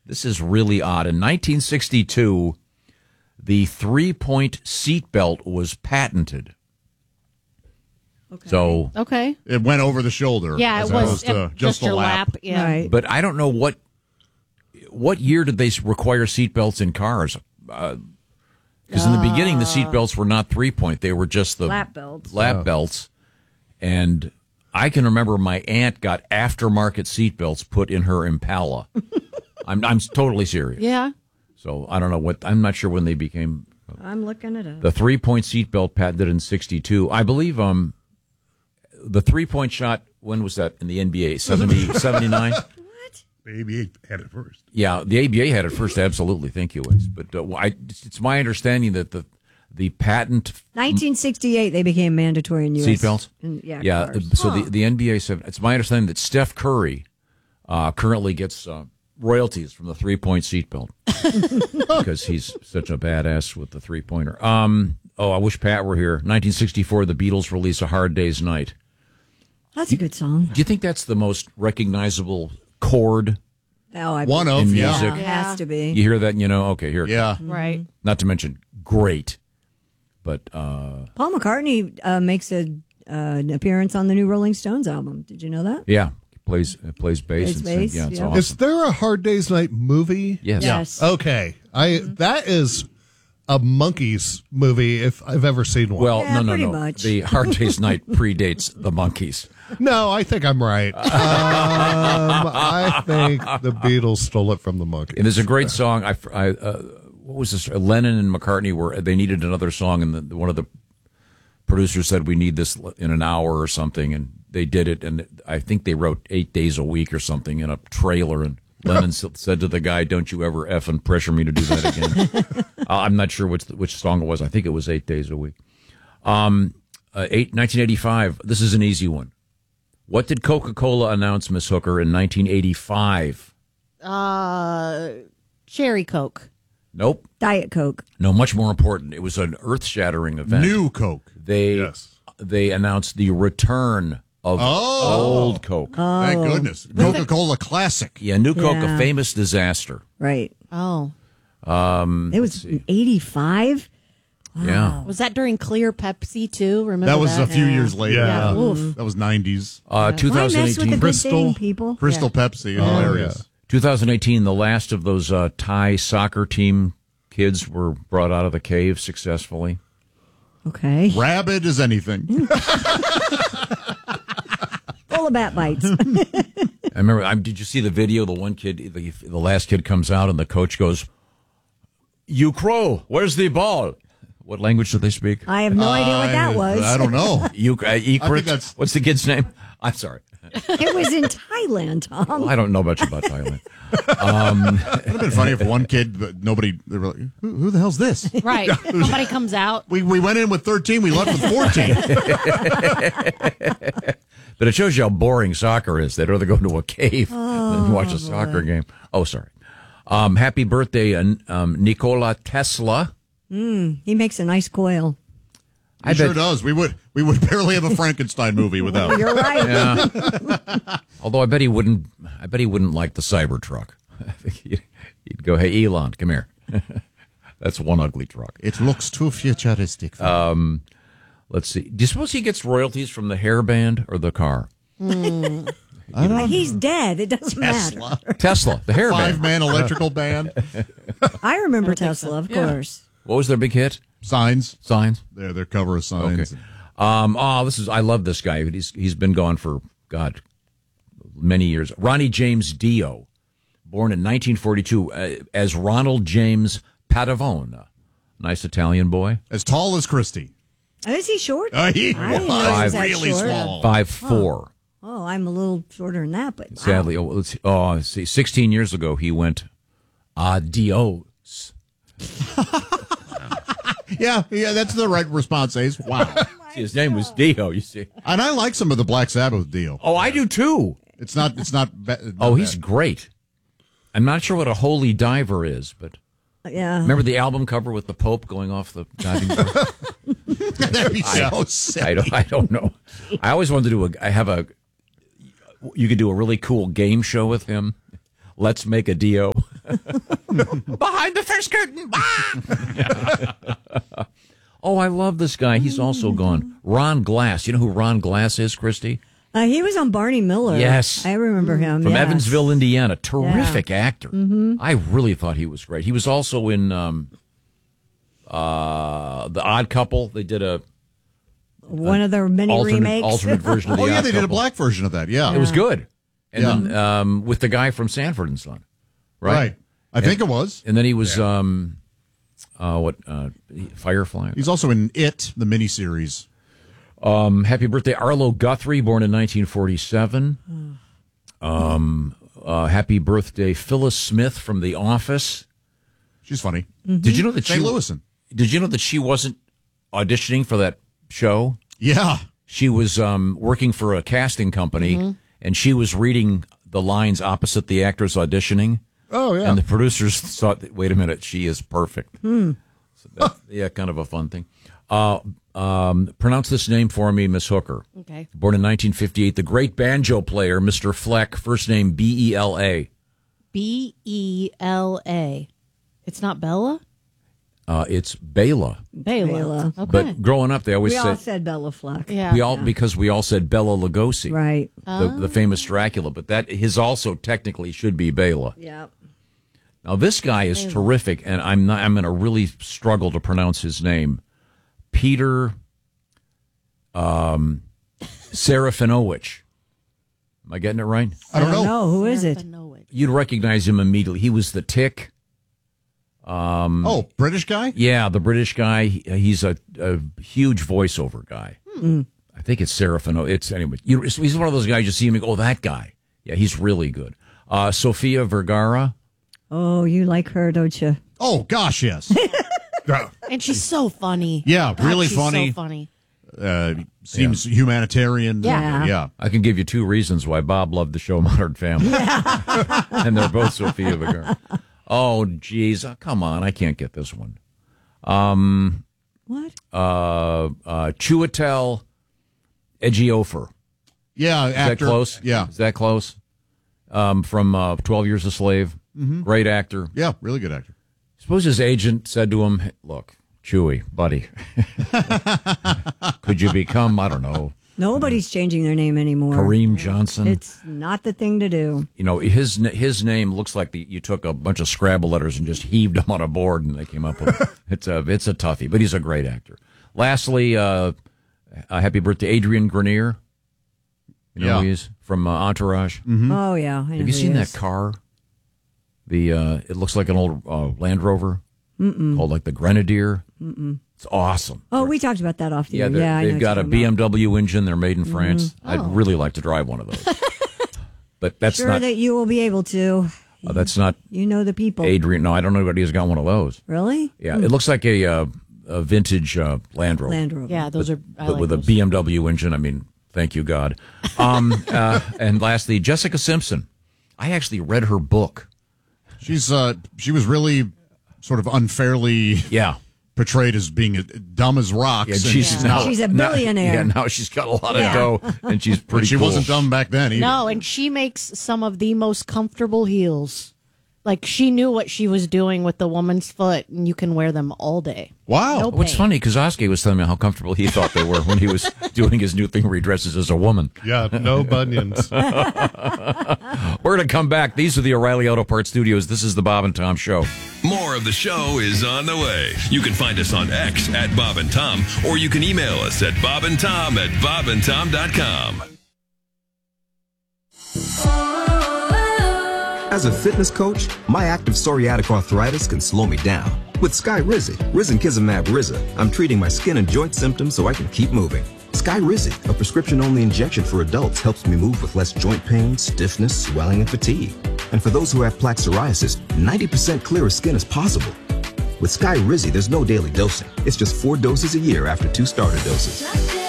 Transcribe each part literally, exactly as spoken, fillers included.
This is really odd. In nineteen sixty-two, the three-point seatbelt was patented. Okay. So Okay. It went over the shoulder. Yeah, as it was opposed to uh, just the your lap. lap. Yeah. Right. But I don't know what what year did they require seatbelts in cars? Because in the beginning, the seatbelts were not three-point; they were just the Lap belts. Lap Oh. belts. And I can remember my aunt got aftermarket seatbelts put in her Impala. I'm I'm totally serious. Yeah. So I don't know what I'm not sure when they became I'm looking it up. the three-point seatbelt patented in sixty-two. I believe um the three-point shot. When was that in the N B A? seventy, seventy-nine? The A B A had it first. Yeah, the A B A had it first. Absolutely, thank you, Wes. But uh, I, it's my understanding that the the patent nineteen sixty-eight, they became mandatory in U S seatbelts. in- Yeah. Yeah. cars. So the the N B A said it's my understanding that Steph Curry uh, currently gets uh, royalties from the three point seatbelt because he's such a badass with the three pointer. Um. Oh, I wish Pat were here. nineteen sixty-four, the Beatles release "A Hard Day's Night." That's a good song. Do you think that's the most recognizable chord Oh, I One of, in yeah. music? It has to be. You hear that and you know, okay, here. it Yeah. comes. Right. Not to mention great, but uh, Paul McCartney uh, makes a, uh, an appearance on the new Rolling Stones album. Did you know that? yeah, he plays uh, plays bass. Plays and bass, sings. Yeah, it's yeah. awesome. Is there a Hard Day's Night movie? Yes. Yes. Okay. I that is a Monkees movie if I've ever seen one. Well, Yeah, no, no, pretty no. much. The Hard Day's Night predates the Monkees. no, I think I'm right. Um, I think the Beatles stole it from the Monkees. And there's a great song. I, I uh, what was this? Lennon and McCartney were they needed another song, and the, one of the producers said we need this in an hour or something, and they did it. And I think they wrote eight days a week or something in a trailer. And Lennon s- said to the guy, "Don't you ever effing pressure me to do that again." uh, I'm not sure which which song it was. I think it was eight days a week. Um, uh, eight, nineteen eighty-five. This is an easy one. What did Coca-Cola announce, Miss Hooker, in nineteen eighty-five? Uh, Cherry Coke. Nope. Diet Coke. No, much more important. It was an earth-shattering event. New Coke. They Yes. they announced the return of Oh. old Coke. Thank goodness. Coca-Cola Classic. Yeah, New Coke, Yeah. a famous disaster. Right. Oh. Um, It was eighty-five. yeah. Was that during Clear Pepsi, too? Remember That was that? a few years later. Yeah. Yeah. Oof. That was nineties. Uh, Why mess with a twenty eighteen. good Crystal. thing, people? Crystal Pepsi. Oh, Hilarious. twenty eighteen, the last of those uh, Thai soccer team kids were brought out of the cave successfully. Okay. Rabid as anything. Full of bat bites. I remember. I, did you see the video? The one kid, the, the last kid comes out, and the coach goes, "You crow, where's the ball?" What language do they speak? I have no idea what that I- was. I don't know. You, uh, Ikrit? that's- What's the kid's name? I'm sorry. It was in Thailand, Tom. Well, I don't know much about Thailand. It would have been funny if one kid, but nobody, they were like, who, who the hell's this? Right. Somebody comes out. We we went in with thirteen, we left with fourteen. But it shows you how boring soccer is. They'd rather go to a cave than watch a soccer game. Oh, sorry. Um, happy birthday, uh, um, Nikola Tesla. He makes a nice coil. I He sure bet- does. We would we would barely have a Frankenstein movie without. You're right. Yeah. Although I bet he wouldn't. I bet he wouldn't like the Cybertruck. I think he'd, he'd go, "Hey, Elon, come here." That's one ugly truck. It looks too futuristic. Um, let's see. Do you suppose he gets royalties from the hairband or the car? He's dead. It doesn't Tesla. matter. Tesla, the hairband. Five man electrical band. I remember Tesla, of Yeah. course. What was their big hit? Signs. Signs. They're their cover of signs. Okay. Um, oh, this is. I love this guy. He's he's been gone for God many years. Ronnie James Dio, born in nineteen forty-two uh, as Ronald James Padavone, nice Italian boy. As tall as Christy. Oh, is he short? Uh, he I didn't know was he was that really short. small. Five four. Oh, I'm a little shorter than that, but wow. Sadly, oh, let's see. Oh, let's see. Sixteen years ago, he went adios. Yeah, yeah, that's the right response, Ace. Wow. See, his name was Dio. You see. And I like some of the Black Sabbath deal. Oh, I do too. It's not. It's not. Ba- not Oh, he's bad. great. I'm not sure what a holy diver is, but Yeah. remember the album cover with the Pope going off the diving board? That'd be so sick. I don't. I don't know. I always wanted to do a. I have a. You could do a really cool game show with him. Let's make a Dio. Behind the first curtain. Ah! Oh, I love this guy. He's also gone. Ron Glass. You know who Ron Glass is, Christy? Uh, he was on Barney Miller. Yes. I remember him. From yes. Evansville, Indiana. Terrific actor. Mm-hmm. I really thought he was great. He was also in um, uh, The Odd Couple. They did a One of their many alternate, remakes. alternate version of The Oh, yeah, Odd they did a Couple. black version of that. Yeah. It was good. And Yeah. then um, with the guy from Sanford and Son. Right? Right. I think it was. And then he was, um, uh, what, uh, Firefly. He's also in It, the miniseries. Um, happy birthday, Arlo Guthrie, born in nineteen forty-seven. Um, uh, happy birthday, Phyllis Smith from The Office. She's funny. Did you know that she? Saint Louisan. Did you know that she wasn't auditioning for that show? Yeah. She was um, working for a casting company, and she was reading the lines opposite the actors auditioning. Oh, yeah. And the producers thought, that, wait a minute, she is perfect. So that, yeah, kind of a fun thing. Uh, um, pronounce this name for me, Miss Hooker. Okay. Born in nineteen fifty-eight, the great banjo player, Mister Fleck, first name B E L A. B E L A. It's not Bella? Uh, it's Bela. Bela. Bela. Okay. But growing up, they always We all said, said Bella Fleck. yeah. we all because we all said Bela Lugosi, Right. the, the famous Dracula. But that his also technically should be Bela. Yep. Now this guy is terrific, and I'm not. I'm going to really struggle to pronounce his name. Peter um, Serafinowicz. Am I getting it right? I don't know. Who is it? You'd recognize him immediately. He was the Tick. Um, Oh, British guy? Yeah, the British guy. He's a, a huge voiceover guy. I think it's Serafino. It's anyway. You, he's one of those guys you see him and go, oh, that guy. Yeah, he's really good. Uh, Sofia Vergara. Oh, you like her, don't you? Oh, gosh, yes. And she's so funny. Yeah, God, really she's funny. so funny. Uh, seems humanitarian. Yeah. Uh, yeah. I can give you two reasons why Bob loved the show Modern Family. And they're both Sofia Vergara. Oh, geez. Oh, come on. I can't get this one. Um, What? uh, uh, Chiwetel Ejiofor. Yeah, Is actor. that close? Yeah. Is that close? Um, from uh, twelve Years a Slave. Mm-hmm. Great actor. Yeah, really good actor. Suppose his agent said to him, hey, look, Chewy, buddy, could you become, I don't know, Nobody's changing their name anymore. Kareem Johnson? It's not the thing to do. You know, his his name looks like the, you took a bunch of Scrabble letters and just heaved them on a board and they came up with it. It's a, it's a toughie, but he's a great actor. Lastly, uh, uh, happy birthday, Adrian Grenier. You know Yeah. who he is? From uh, Entourage. Oh, yeah. I know Have you who seen he that is. car? The uh, it looks like an old uh, Land Rover called like the Grenadier. Mm-mm. It's awesome. Oh, we talked about that off the Yeah, air. they're- Yeah, I know they've what got a you're B talking M about. W engine. They're made in France. I'd really like to drive one of those. But that's Sure not that you will be able to. uh, that's not You know the people. Adrian. No, I don't know anybody who's got one of those. Really? Yeah, it looks like a uh, a vintage uh, Land Rover, Land Rover. Yeah, those are. I but like with those. a B M W engine. I mean, thank you God. Um, uh, and lastly, Jessica Simpson. I actually read her book. She's uh, she was really sort of unfairly Yeah. portrayed as being as dumb as rocks. Yeah, and she's Yeah. now She's a now- billionaire. yeah, now she's got a lot of Yeah. dough, and she's but pretty. she cool. wasn't dumb back then either. No, and she makes some of the most comfortable heels. Like she knew what she was doing with the woman's foot, and you can wear them all day. Wow. No What's pain. funny, Kozoski was telling me how comfortable he thought they were when he was doing his new thing where he dresses as a woman. Yeah, no bunions. We're going to come back. These are the O'Reilly Auto Parts Studios. This is the Bob and Tom Show. More of the show is on the way. You can find us on X at Bob and Tom, or you can email us at Bob and Tom at bob and tom dot com. As a fitness coach, my active psoriatic arthritis can slow me down. With Skyrizi, Risankizumab Riza, I'm treating my skin and joint symptoms so I can keep moving. Skyrizi, a prescription-only injection for adults, helps me move with less joint pain, stiffness, swelling, and fatigue. And for those who have plaque psoriasis, ninety percent clearer skin is possible. With Skyrizi, there's no daily dosing. It's just four doses a year after two starter doses.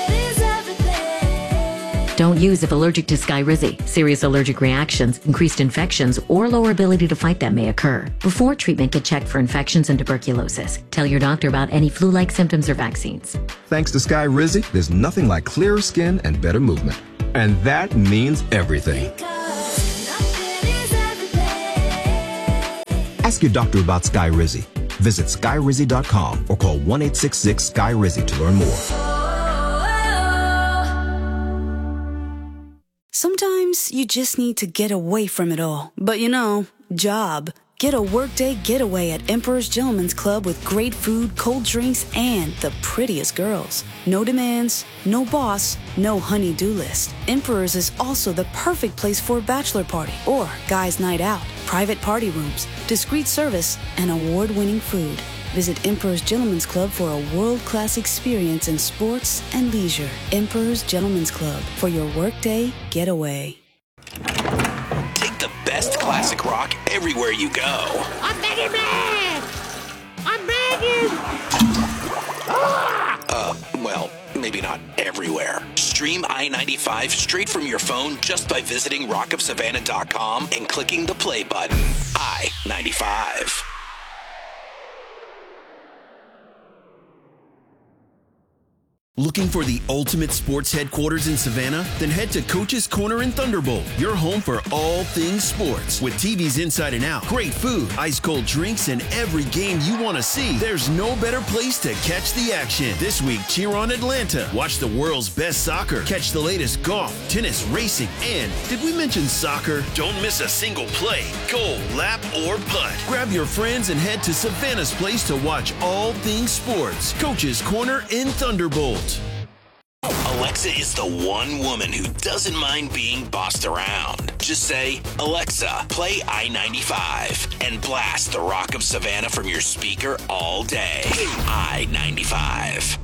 Don't use if allergic to Skyrizi. Serious allergic reactions, increased infections, or lower ability to fight them may occur. Before treatment, get checked for infections and tuberculosis. Tell your doctor about any flu-like symptoms or vaccines. Thanks to Skyrizi, there's nothing like clearer skin and better movement. And that means everything. Ask your doctor about Skyrizi. Visit skyrizi dot com or call one eight six six Sky Rizzy to learn more. Sometimes you just need to get away from it all. But you know, job. Get a workday getaway at Emperor's Gentleman's Club with great food, cold drinks, and the prettiest girls. No demands, no boss, no honey-do list. Emperor's is also the perfect place for a bachelor party or guys' night out. Private party rooms, discreet service, and award-winning food. Visit Emperor's Gentleman's Club for a world-class experience in sports and leisure. Emperor's Gentleman's Club for your workday getaway. Take the best classic rock everywhere you go. I'm begging, man! I'm begging! Uh, well, maybe not everywhere. Stream I ninety-five straight from your phone just by visiting rock of savannah dot com and clicking the play button. I ninety-five. Looking for the ultimate sports headquarters in Savannah? Then head to Coach's Corner in Thunderbolt, your home for all things sports. With T Vs inside and out, great food, ice-cold drinks, and every game you want to see. There's no better place to catch the action. This week, cheer on Atlanta. Watch the world's best soccer. Catch the latest golf, tennis, racing, and did we mention soccer? Don't miss a single play, goal, lap, or putt. Grab your friends and head to Savannah's place to watch all things sports. Coach's Corner in Thunderbolt. Alexa is the one woman who doesn't mind being bossed around. Just say, Alexa, play I ninety-five, and blast the Rock of Savannah from your speaker all day. I ninety-five.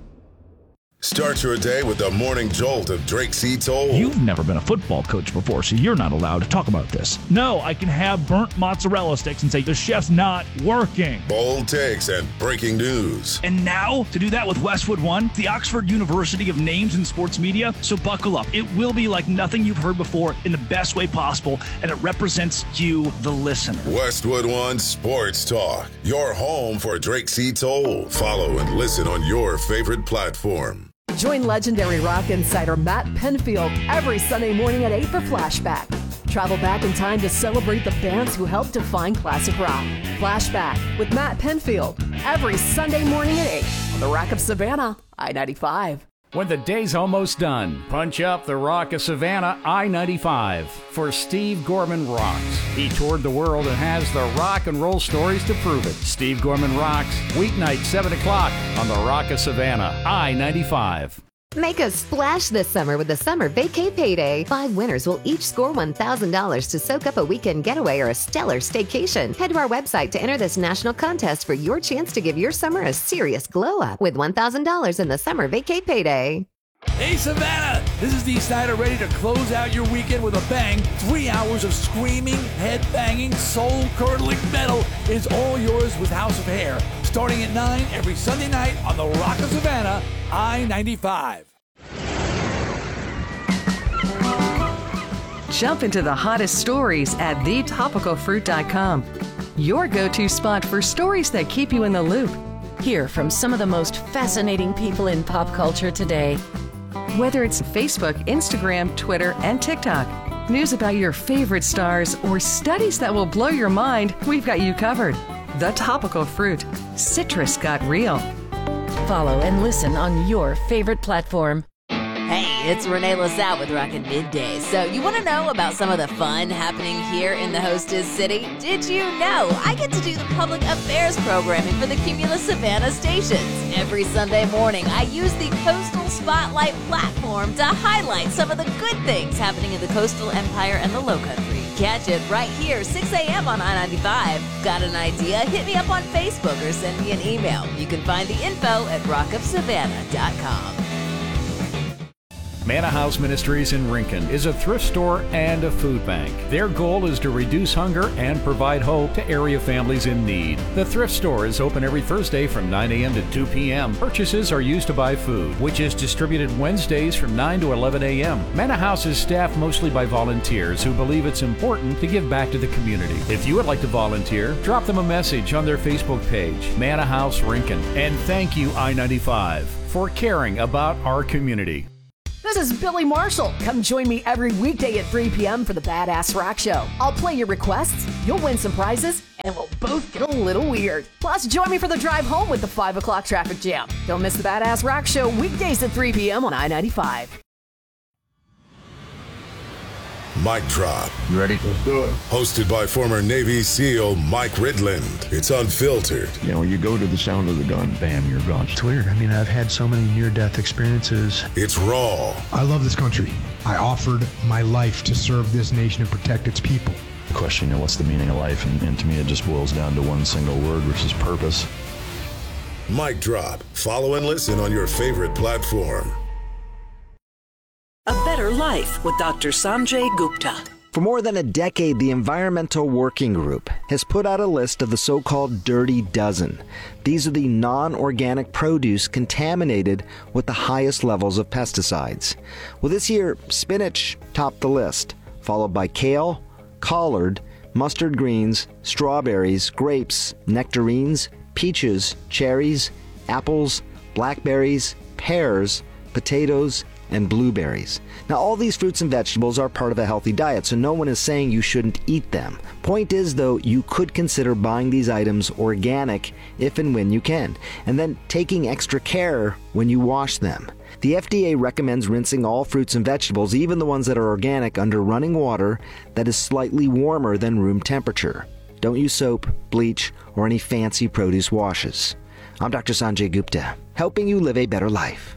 Start your day with the morning jolt of Drake C. Toll. You've never been a football coach before, so you're not allowed to talk about this. No, I can have burnt mozzarella sticks and say the chef's not working. Bold takes and breaking news. And now, to do that with Westwood One, the Oxford University of Names in Sports Media. So buckle up. It will be like nothing you've heard before in the best way possible, and it represents you, the listener. Westwood One Sports Talk, your home for Drake C. Toll. Follow and listen on your favorite platform. Join legendary rock insider Matt Penfield every Sunday morning at eight for Flashback. Travel back in time to celebrate the bands who helped define classic rock. Flashback with Matt Penfield every Sunday morning at eight on the Rock of Savannah, I ninety-five. When the day's almost done, punch up the Rock of Savannah, I ninety-five for Steve Gorman Rocks. He toured the world and has the rock and roll stories to prove it. Steve Gorman Rocks, weeknight, seven o'clock on the Rock of Savannah, I ninety-five. Make a splash this summer with the Summer Vacay Payday. Five winners will each score one thousand dollars to soak up a weekend getaway or a stellar staycation. Head to our website to enter this national contest for your chance to give your summer a serious glow-up with one thousand dollars in the Summer Vacay Payday. Hey Savannah, this is Dee Snider ready to close out your weekend with a bang. Three hours of screaming, head-banging, soul-curdling metal is all yours with House of Hair. Starting at nine every Sunday night on the Rock of Savannah, I ninety-five. Jump into the hottest stories at the topical fruit dot com. Your go-to spot for stories that keep you in the loop. Hear from some of the most fascinating people in pop culture today. Whether it's Facebook, Instagram, Twitter, and TikTok, news about your favorite stars, or studies that will blow your mind, we've got you covered. The Topical Fruit. Citrus got real. Follow and listen on your favorite platform. Hey, it's Renee LaSalle with Rockin' Midday. So you want to know about some of the fun happening here in the Hostess City? Did you know I get to do the public affairs programming for the Cumulus Savannah stations? Every Sunday morning, I use the Coastal Spotlight platform to highlight some of the good things happening in the Coastal Empire and the Lowcountry. Catch it right here, six a.m. on I ninety-five. Got an idea? Hit me up on Facebook or send me an email. You can find the info at rock of savannah dot com. Manna House Ministries in Rincon is a thrift store and a food bank. Their goal is to reduce hunger and provide hope to area families in need. The thrift store is open every Thursday from nine a.m. to two p.m. Purchases are used to buy food, which is distributed Wednesdays from nine to eleven a.m. Manna House is staffed mostly by volunteers who believe it's important to give back to the community. If you would like to volunteer, drop them a message on their Facebook page, Manna House Rincon. And thank you, I ninety-five, for caring about our community. This is Billy Marshall. Come join me every weekday at three p.m. for the Badass Rock Show. I'll play your requests, you'll win some prizes, and we'll both get a little weird. Plus, join me for the drive home with the five o'clock traffic jam. Don't miss the Badass Rock Show weekdays at three p.m. on I ninety-five. Mic Drop. You ready? Let's do it. Hosted by former Navy SEAL Mike Ridland. It's unfiltered. You know, you go to the sound of the gun, bam, you're gone. It's weird. I mean, I've had so many near-death experiences. It's raw. I love this country. I offered my life to serve this nation and protect its people. The question, you know, what's the meaning of life? And, and to me, it just boils down to one single word, which is purpose. Mic Drop. Follow and listen on your favorite platform. A Better Life with Doctor Sanjay Gupta. For more than a decade, the Environmental Working Group has put out a list of the so-called Dirty Dozen. These are the non-organic produce contaminated with the highest levels of pesticides. Well, this year, spinach topped the list, followed by kale, collard, mustard greens, strawberries, grapes, nectarines, peaches, cherries, apples, blackberries, pears, potatoes, and blueberries. Now, all these fruits and vegetables are part of a healthy diet, so no one is saying you shouldn't eat them. Point is, though, you could consider buying these items organic if and when you can, and then taking extra care when you wash them. The F D A recommends rinsing all fruits and vegetables, even the ones that are organic, under running water that is slightly warmer than room temperature. Don't use soap, bleach, or any fancy produce washes. I'm Doctor Sanjay Gupta, helping you live a better life.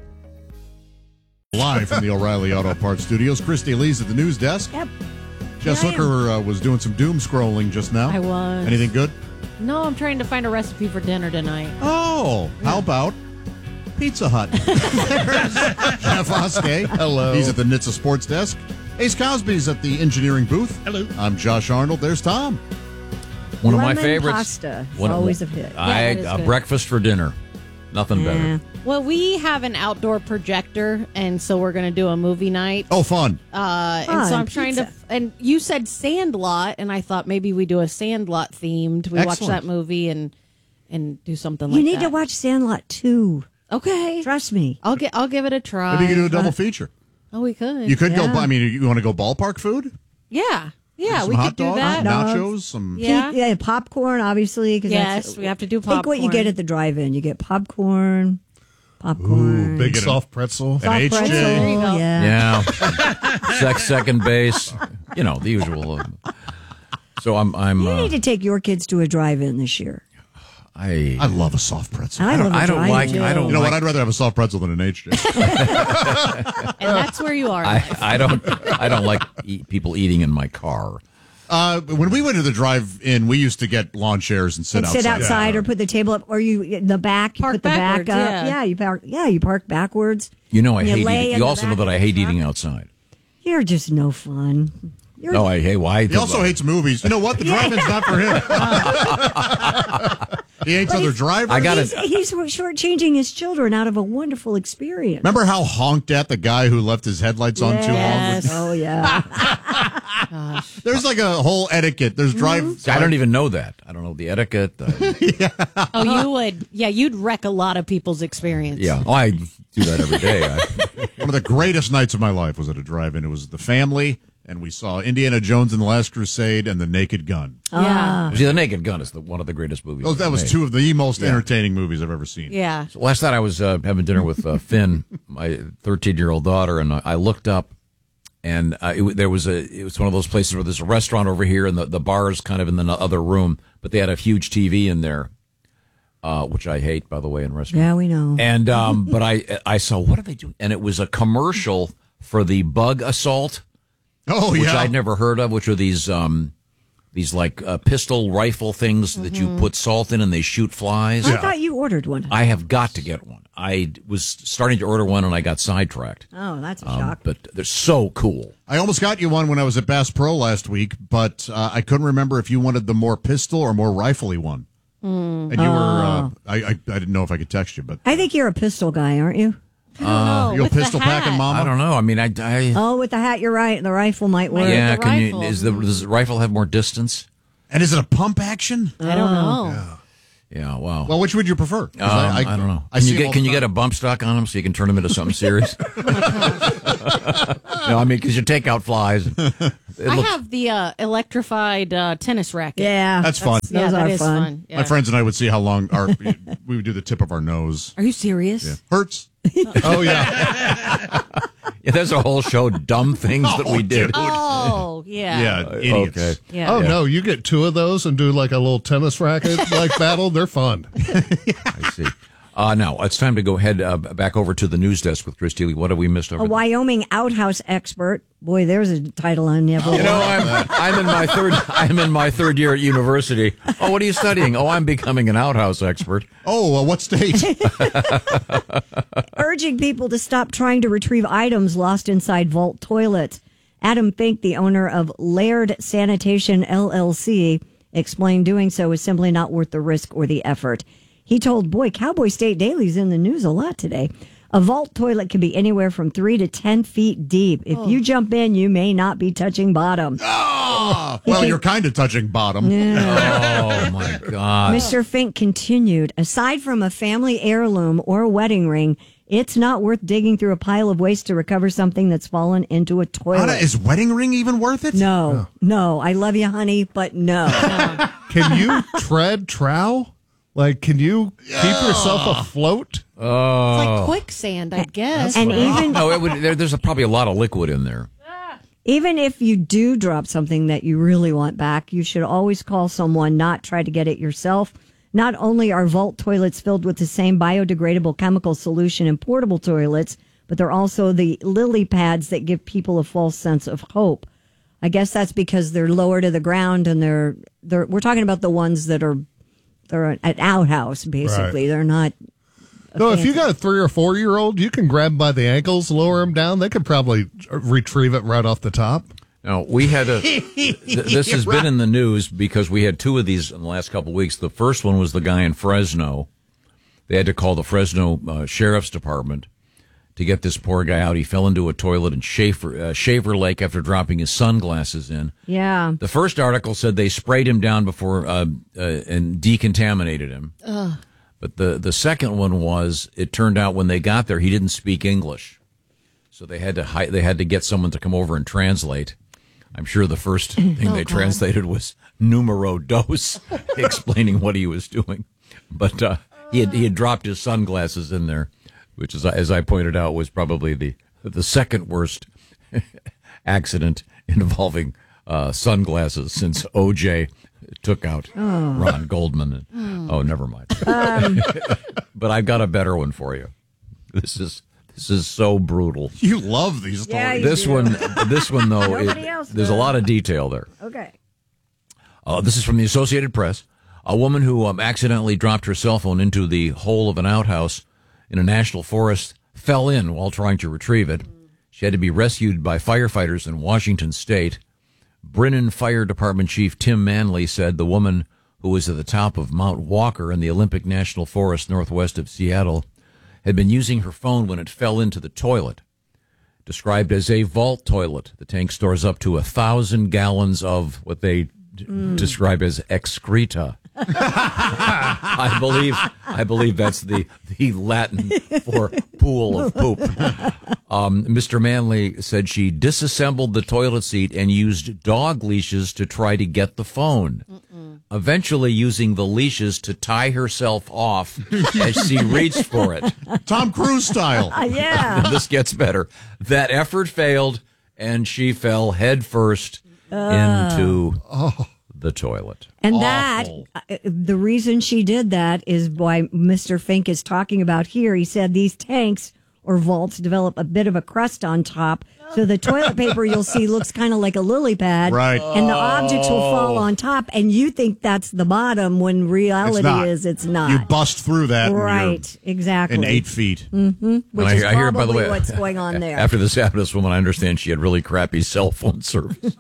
Live from the O'Reilly Auto Parts Studios, Christy Lee's at the news desk. Yep. Jess Here I Hooker uh, was doing some doom scrolling just now. I was. Anything good? No, I'm trying to find a recipe for dinner tonight. Oh, how about Pizza Hut? There's Jeff Oskey. Hello. He's at the N H T S A Sports Desk. Ace Cosby's at the engineering booth. Hello. I'm Josh Arnold. There's Tom. One of Lemon my favorites. pasta is One of- always a hit. I Yeah, that is a good. breakfast for dinner. Nothing better. Well, we have an outdoor projector, and so we're going to do a movie night. Oh, fun. Uh, and Fun, so I'm trying to. pizza. And you said Sandlot, and I thought maybe we do a Sandlot themed. We watch Excellent. that movie and and do something You like need that. to watch Sandlot two. Okay, trust me. I'll get. I'll give it a try. Maybe you could do a double feature. Oh, we could. You could Yeah. go, I mean, you want to go ballpark food? Yeah, yeah, Some we hot could do dogs, that. nachos, some. Yeah. yeah, popcorn, obviously. 'cause Yes, that's, we have to do Think what you popcorn. get at the drive-in. You get popcorn, popcorn, Ooh, big Get a- soft pretzel. An soft H J. pretzel. There you go. Yeah. Yeah. Sex second base. You know, the usual. uh, So I'm I'm You uh, need to take your kids to a drive-in this year. I I love a soft pretzel. I, I don't love a I don't drive-in. like I don't You know like, what? I'd rather have a soft pretzel than an H J. And that's where you are. I, I don't I don't like eat, people eating in my car. Uh, when we went to the drive-in, we used to get lawn chairs and sit And outside. sit outside or put the table up, or you in the back. You Park put the back backwards, up. yeah. you park. Yeah, you park backwards. You know I And you hate lay eating. in You the also know back that of I the hate truck. eating outside. You're just no fun. You're No, I hate why. He also hates movies. You know what? The drive-in's not for him. He hates other drivers. I gotta- He's, he's shortchanging his children out of a wonderful experience. Remember how honked at the guy who left his headlights on too long? Yes. Oh yeah. There's like a whole etiquette. There's drive. See, I don't even know that. I don't know the etiquette. Uh, Oh, you would. Yeah, you'd wreck a lot of people's experience. yeah, oh, I do that every day. I, One of the greatest nights of my life was at a drive-in. It was the family, and we saw Indiana Jones and the Last Crusade and The Naked Gun. Yeah. see, The Naked Gun is the, one of the greatest movies. Oh, that ever was made. two of the most Yeah. entertaining movies I've ever seen. Yeah. So last night I was uh, having dinner with uh, Finn, my thirteen-year-old daughter, and I, I looked up, and uh, it, there was a. It was one of those places where there's a restaurant over here, and the the bar is kind of in the other room, but they had a huge T V in there, uh, which I hate, by the way, in restaurants. Yeah, we know. And um, but I I saw, what are they doing? And it was a commercial for the bug assault. Oh, which yeah. I'd never heard of. Which are these um, these like uh, pistol rifle things that you put salt in and they shoot flies. I thought you ordered one. I have got to get one. I was starting to order one and I got sidetracked. Oh, that's a Um, shock. but they're so cool. I almost got you one when I was at Bass Pro last week, but uh, I couldn't remember if you wanted the more pistol or more rifle-y one. Mm. And you were, uh, Oh. I, I I didn't know if I could text you, but I think you're a pistol guy, aren't you? Uh, you a pistol packing mama? I don't know. I mean, I, I Oh, with the hat, you're right. The rifle might work. yeah. Can you? Is the does the rifle have more distance? And is it a pump action? I don't know. Yeah, wow. Well, which would you prefer? 'Cause Um, I, don't know. I Can see you them get all can the you get a bump stock on them so you can turn them into something serious? No, I mean because you take out flies. And it I looks- have the uh, electrified uh, tennis racket. Yeah. That's fun. Yeah, Those that are is fun. fun. Yeah. My friends and I would see how long our we would do the tip of our nose. Are you serious? Yeah. Hurts. Oh, yeah. Yeah, there's a whole show, dumb things that we did. Oh, yeah. Yeah, idiots. Okay. Yeah. Oh, Yeah. no, you get two of those and do like a little tennis racket like battle. They're fun. I see. Uh, now, it's time to go head uh, back over to the news desk with Chris Teeley. What have we missed over A there? Wyoming outhouse expert. Boy, there's a title I never. You know, I'm I'm in my third I'm in my third year at university. Oh, what are you studying? Oh, I'm becoming an outhouse expert. Oh, uh, what state? Urging people to stop trying to retrieve items lost inside vault toilets. Adam Fink, the owner of Laird Sanitation L L C, explained doing so is simply not worth the risk or the effort. He told, boy, Cowboy State Daily's in the news a lot today. A vault toilet can be anywhere from three to ten feet deep. If you jump in, you may not be touching bottom. Oh, well, you're kind of touching bottom. Oh my God. Mister Fink continued, aside from a family heirloom or a wedding ring, it's not worth digging through a pile of waste to recover something that's fallen into a toilet. Anna, is wedding ring even worth it? No, no. I love you, honey, but no. Can you tread trow? Like, can you keep yourself afloat? Oh. It's like quicksand, I guess. And right? even No, it would, there, there's a, probably a lot of liquid in there. even if you do drop something that you really want back, you should always call someone, not try to get it yourself. Not only are vault toilets filled with the same biodegradable chemical solution in portable toilets, but they're also the lily pads that give people a false sense of hope. I guess that's because they're lower to the ground and they're they're we're talking about the ones that are they're an outhouse basically. Right. They're not No, if you got a three or four year old, you can grab them by the ankles, lower them down. They could probably retrieve it right off the top. No, we had a. th- this has been in the news because we had two of these in the last couple of weeks. The first one was the guy in Fresno. They had to call the Fresno uh, Sheriff's Department to get this poor guy out. He fell into a toilet in Shaver, uh, Shaver Lake after dropping his sunglasses in. Yeah. The first article said they sprayed him down before uh, uh, and decontaminated him. Ugh. But the, the second one was, it turned out when they got there, he didn't speak English. So they had to hi- they had to get someone to come over and translate. I'm sure the first thing Oh, they God. translated was numero dos, explaining what he was doing. But uh, he had he had dropped his sunglasses in there, which is, as I pointed out, was probably the the second worst accident involving uh, sunglasses since O J took out Oh. Ron Goldman. And, oh, never mind. Um, But I've got a better one for you. This is this is so brutal. You love these stories. Yeah, you This do. one, this one though, it, Nobody else there's a does. lot of detail there. Okay. Uh, this is from the Associated Press. A woman who um, accidentally dropped her cell phone into the hole of an outhouse in a national forest fell in while trying to retrieve it. She had to be rescued by firefighters in Washington State. Brennan Fire Department Chief Tim Manley said the woman, who was at the top of Mount Walker in the Olympic National Forest northwest of Seattle, had been using her phone when it fell into the toilet. Described as a vault toilet, the tank stores up to a thousand gallons of what they d- Mm. describe as excreta. I believe I believe that's the, the Latin for pool of poop. Um, Mister Manley said she disassembled the toilet seat and used dog leashes to try to get the phone, eventually using the leashes to tie herself off as she reached for it. Tom Cruise style. Uh, yeah. This gets better. That effort failed, and she fell headfirst Uh. into the toilet. And that, uh, the reason she did that is why Mister Fink is talking about here. He said these tanks or vaults develop a bit of a crust on top. So the toilet paper you'll see looks kind of like a lily pad. Right. And the objects will fall on top. And you think that's the bottom when reality It's not. is it's not. You bust through that. and you're Right. Exactly. In eight feet. Mm-hmm. Which And is I, I hear, by the probably way, what's going on there. After this happened to this woman, I understand she had really crappy cell phone service.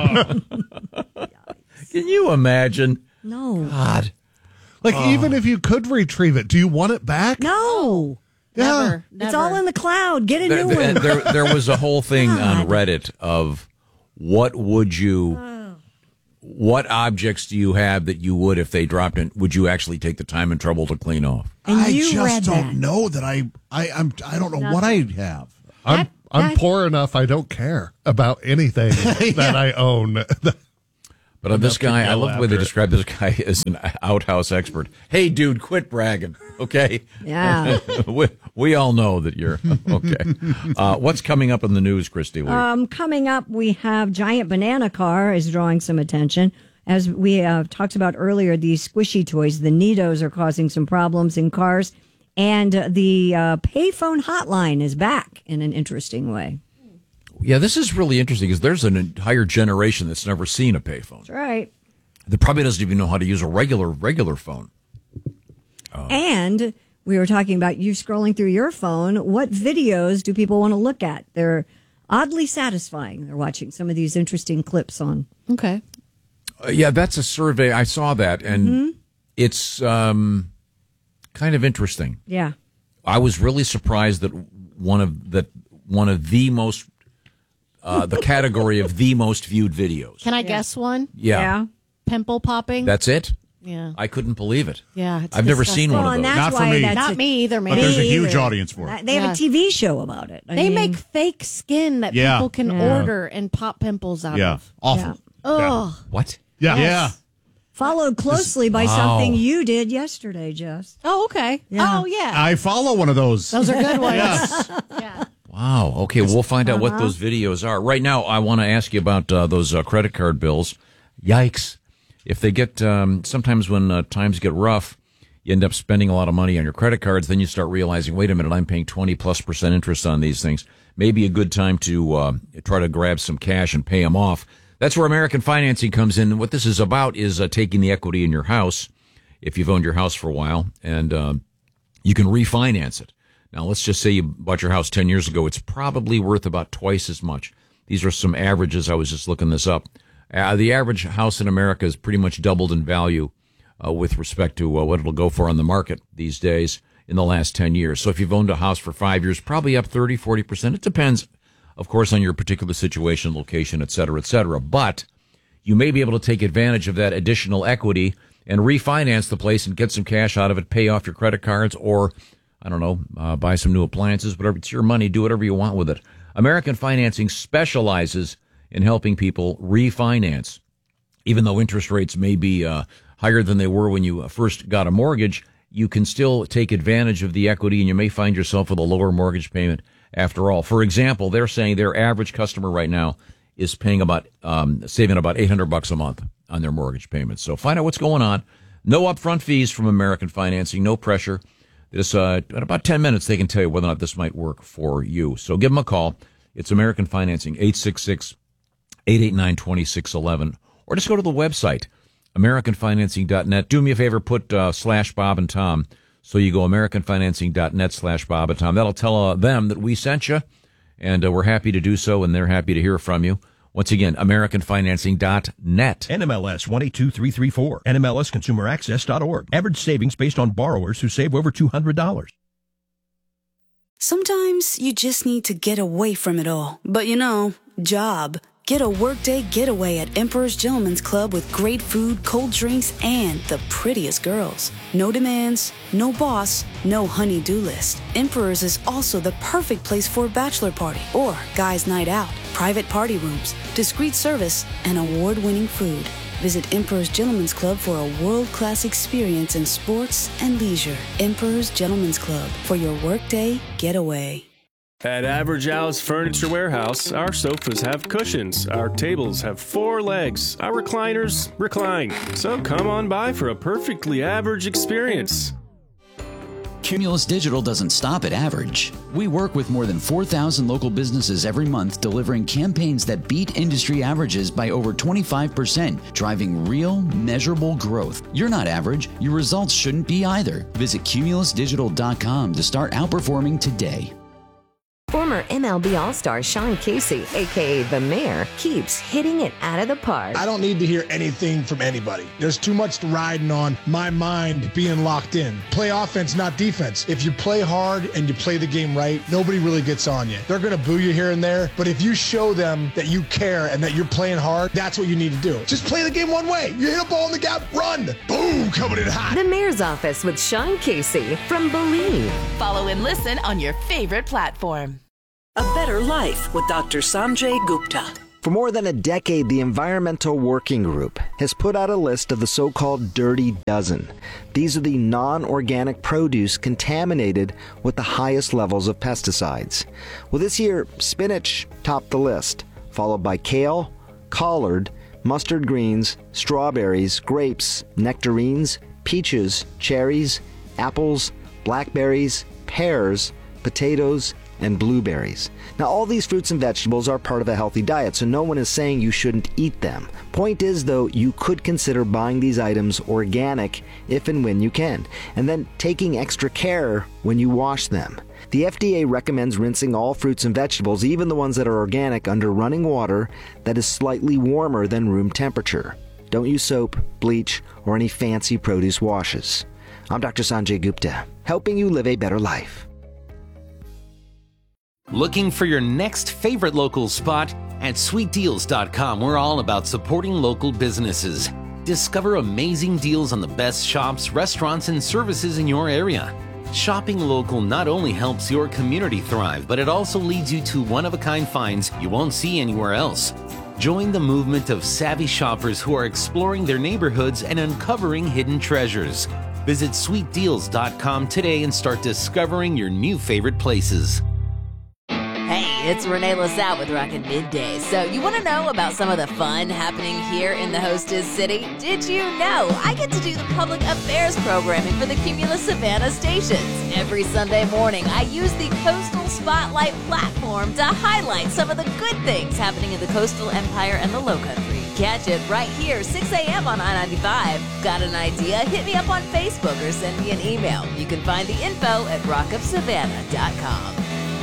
Can you imagine? No. God. Like, Oh. even if you could retrieve it, do you want it back? No. Yeah. Never. It's all in the cloud. Get a There, new there, one. there, there was a whole thing on God. Reddit of what would you what objects do you have that you would, if they dropped in, would you actually take the time and trouble to clean off? And I you just read don't that. know that I, I, I'm, I don't know Nothing. what I have. I'm That- I'm that- poor enough. I don't care about anything that I own. But on this Enough to guy, I go love the way they after it. describe this guy as an outhouse expert. Hey, dude, quit bragging, okay? Yeah. we, we all know that you're okay. Uh, what's coming up in the news, Christy Lee? Um, coming up, we have Giant Banana Car is drawing some attention. As we uh, talked about earlier, these squishy toys, the Neatos, are causing some problems in cars. And uh, the uh, payphone hotline is back in an interesting way. Yeah, this is really interesting because there's an entire generation that's never seen a payphone. That's right. That probably doesn't even know how to use a regular, regular phone. Oh. And we were talking about you scrolling through your phone. What videos do people want to look at? They're oddly satisfying. They're watching some of these interesting clips on. Okay. Uh, yeah, that's a survey. I saw that, and Mm-hmm. it's um, kind of interesting. Yeah. I was really surprised that one of that one of the most uh, the category of the most viewed videos. Can I guess one? Yeah. Yeah. Pimple popping? That's it. Yeah. I couldn't believe it. Yeah. It's I've never disgusting. seen one Well, of and those. that's why that's Not a- me either, man. But there's a Me huge either. audience for it. They have Yeah. a T V show about it. I They mean, make fake skin that Yeah. people can Yeah. order and pop pimples out Yeah. of. Awful. Yeah. Ugh. What? Yeah. Yes. Yeah. Followed closely by Wow. something you did yesterday, Jess. Oh, okay. Yeah. Oh, yeah. I follow one of those. Those are good ones. Yes. Yeah. Wow. Okay, we'll find out what Uh-huh. those videos are. Right now, I want to ask you about uh, those uh, credit card bills. Yikes. If they get, um, sometimes when uh, times get rough, you end up spending a lot of money on your credit cards. Then you start realizing, wait a minute, I'm paying twenty plus percent interest on these things. Maybe a good time to uh, try to grab some cash and pay them off. That's where American Financing comes in. What this is about is uh, taking the equity in your house, if you've owned your house for a while, and uh, you can refinance it. Now, let's just say you bought your house ten years ago. It's probably worth about twice as much. These are some averages. I was just looking this up. Uh, the average house in America is pretty much doubled in value uh, with respect to uh, what it'll go for on the market these days in the last ten years. So if you've owned a house for five years, probably up thirty, forty percent. It depends, of course, on your particular situation, location, et cetera, et cetera. But you may be able to take advantage of that additional equity and refinance the place and get some cash out of it, pay off your credit cards, or, I don't know, uh, buy some new appliances, whatever. It's your money. Do whatever you want with it. American Financing specializes in helping people refinance. Even though interest rates may be uh, higher than they were when you first got a mortgage, you can still take advantage of the equity, and you may find yourself with a lower mortgage payment after all. For example, they're saying their average customer right now is paying about, um, saving about eight hundred bucks a month on their mortgage payments. So find out what's going on. No upfront fees from American Financing, no pressure. This, uh, in about ten minutes, they can tell you whether or not this might work for you. So give them a call. It's American Financing, eight six six, eight eight nine, two six one one. Or just go to the website, american financing dot net. Do me a favor, put uh, slash Bob and Tom. So you go american financing dot net slash Bob and Tom. That'll tell uh, them that we sent you, and uh, we're happy to do so, and they're happy to hear from you. Once again, american financing dot net. N M L S one eight two three three four, N M L S consumer access dot org. Average savings based on borrowers who save over two hundred dollars. Sometimes you just need to get away from it all. But you know, job. Get a workday getaway at Emperor's Gentleman's Club with great food, cold drinks, and the prettiest girls. No demands, no boss, no honey-do list. Emperor's is also the perfect place for a bachelor party or guys' night out. Private party rooms, discreet service, and award-winning food. Visit Emperor's Gentleman's Club for a world-class experience in sports and leisure. Emperor's Gentleman's Club for your workday getaway. At Average Al's Furniture Warehouse, our sofas have cushions, our tables have four legs, our recliners recline. So come on by for a perfectly average experience. Cumulus Digital doesn't stop at average. We work with more than four thousand local businesses every month, delivering campaigns that beat industry averages by over twenty-five percent, driving real, measurable growth. You're not average. Your results shouldn't be either. Visit cumulus digital dot com to start outperforming today. Former Former M L B All-Star Sean Casey, a k a. The Mayor, keeps hitting it out of the park. I don't need to hear anything from anybody. There's too much riding on my mind being locked in. Play offense, not defense. If you play hard and you play the game right, nobody really gets on you. They're going to boo you here and there, but if you show them that you care and that you're playing hard, that's what you need to do. Just play the game one way. You hit a ball in the gap, run. Boom, coming in hot. The Mayor's Office with Sean Casey from Believe. Follow and listen on your favorite platform. A Better Life with Doctor Sanjay Gupta. For more than a decade, the Environmental Working Group has put out a list of the so-called Dirty Dozen. These are the non-organic produce contaminated with the highest levels of pesticides. Well, this year, spinach topped the list, followed by kale, collard, mustard greens, strawberries, grapes, nectarines, peaches, cherries, apples, blackberries, pears, potatoes, and blueberries. Now, all these fruits and vegetables are part of a healthy diet, so no one is saying you shouldn't eat them. Point is, though, you could consider buying these items organic if and when you can, and then taking extra care when you wash them. The F D A recommends rinsing all fruits and vegetables, even the ones that are organic, under running water that is slightly warmer than room temperature. Don't use soap, bleach, or any fancy produce washes. I'm Doctor Sanjay Gupta, helping you live a better life. Looking for your next favorite local spot? At sweet deals dot com, we're all about supporting local businesses. Discover amazing deals on the best shops, restaurants, and services in your area. Shopping local not only helps your community thrive, but it also leads you to one-of-a-kind finds you won't see anywhere else. Join the movement of savvy shoppers who are exploring their neighborhoods and uncovering hidden treasures. Visit sweet deals dot com today and start discovering your new favorite places. Hey, it's Renee LaSalle with Rockin' Midday. So you want to know about some of the fun happening here in the hostess city? Did you know I get to do the public affairs programming for the Cumulus Savannah stations? Every Sunday morning, I use the Coastal Spotlight platform to highlight some of the good things happening in the coastal empire and the Lowcountry. Catch it right here, six a.m. on I ninety-five. Got an idea? Hit me up on Facebook or send me an email. You can find the info at rock up savannah dot com.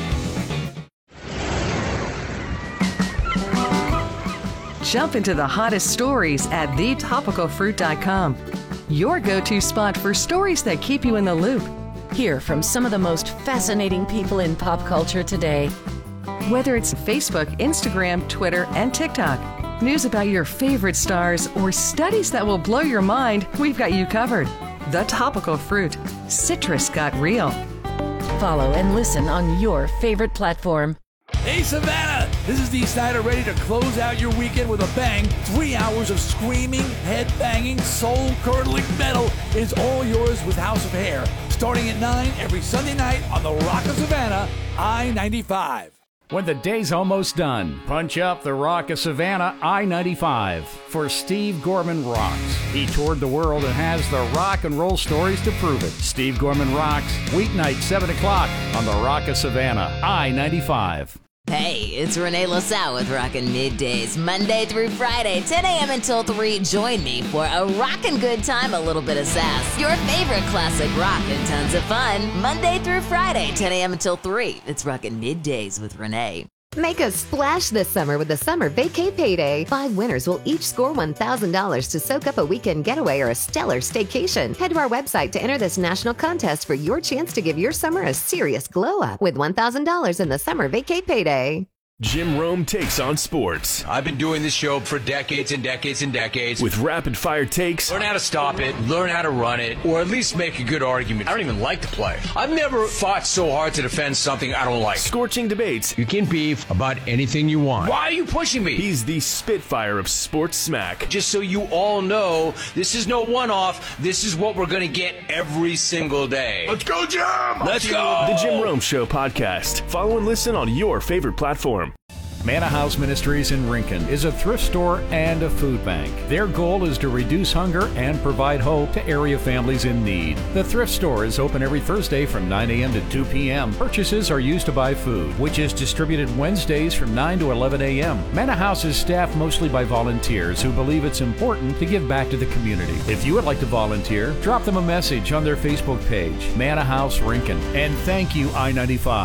Jump into the hottest stories at the topical fruit dot com. Your go-to spot for stories that keep you in the loop. Hear from some of the most fascinating people in pop culture today. Whether it's Facebook, Instagram, Twitter, and TikTok, news about your favorite stars, or studies that will blow your mind, we've got you covered. The Topical Fruit. Citrus got real. Follow and listen on your favorite platform. Hey Savannah, this is Dee Snider ready to close out your weekend with a bang. Three hours of screaming, head-banging, soul-curdling metal is all yours with House of Hair. Starting at nine every Sunday night on the Rock of Savannah, I ninety-five. When the day's almost done, punch up the Rock of Savannah, I ninety-five, for Steve Gorman Rocks. He toured the world and has the rock and roll stories to prove it. Steve Gorman Rocks, weeknight, seven o'clock on the Rock of Savannah, I ninety-five. Hey, it's Renee LaSalle with Rockin' Middays, Monday through Friday, ten a.m. until three. Join me for a rockin' good time, a little bit of sass, your favorite classic rock, and tons of fun. Monday through Friday, ten a.m. until three. It's Rockin' Middays with Renee. Make a splash this summer with the Summer Vacay Payday. Five winners will each score one thousand dollars to soak up a weekend getaway or a stellar staycation. Head to our website to enter this national contest for your chance to give your summer a serious glow up with one thousand dollars in the Summer Vacay Payday. Jim Rome takes on sports. I've been doing this show for decades and decades and decades. With rapid-fire takes. Learn how to stop it, learn how to run it, or at least make a good argument. I don't even like to play. I've never fought so hard to defend something I don't like. Scorching debates. You can beef about anything you want. Why are you pushing me? He's the Spitfire of sports smack. Just so you all know, this is no one-off. This is what we're going to get every single day. Let's go, Jim! Let's go! The Jim Rome Show podcast. Follow and listen on your favorite platform. Manna House Ministries in Rincon is a thrift store and a food bank. Their goal is to reduce hunger and provide hope to area families in need. The thrift store is open every Thursday from nine a.m. to two p.m. Purchases are used to buy food, which is distributed Wednesdays from nine to eleven a.m. Manna House is staffed mostly by volunteers who believe it's important to give back to the community. If you would like to volunteer, drop them a message on their Facebook page, Manna House Rincon. And thank you, I ninety-five,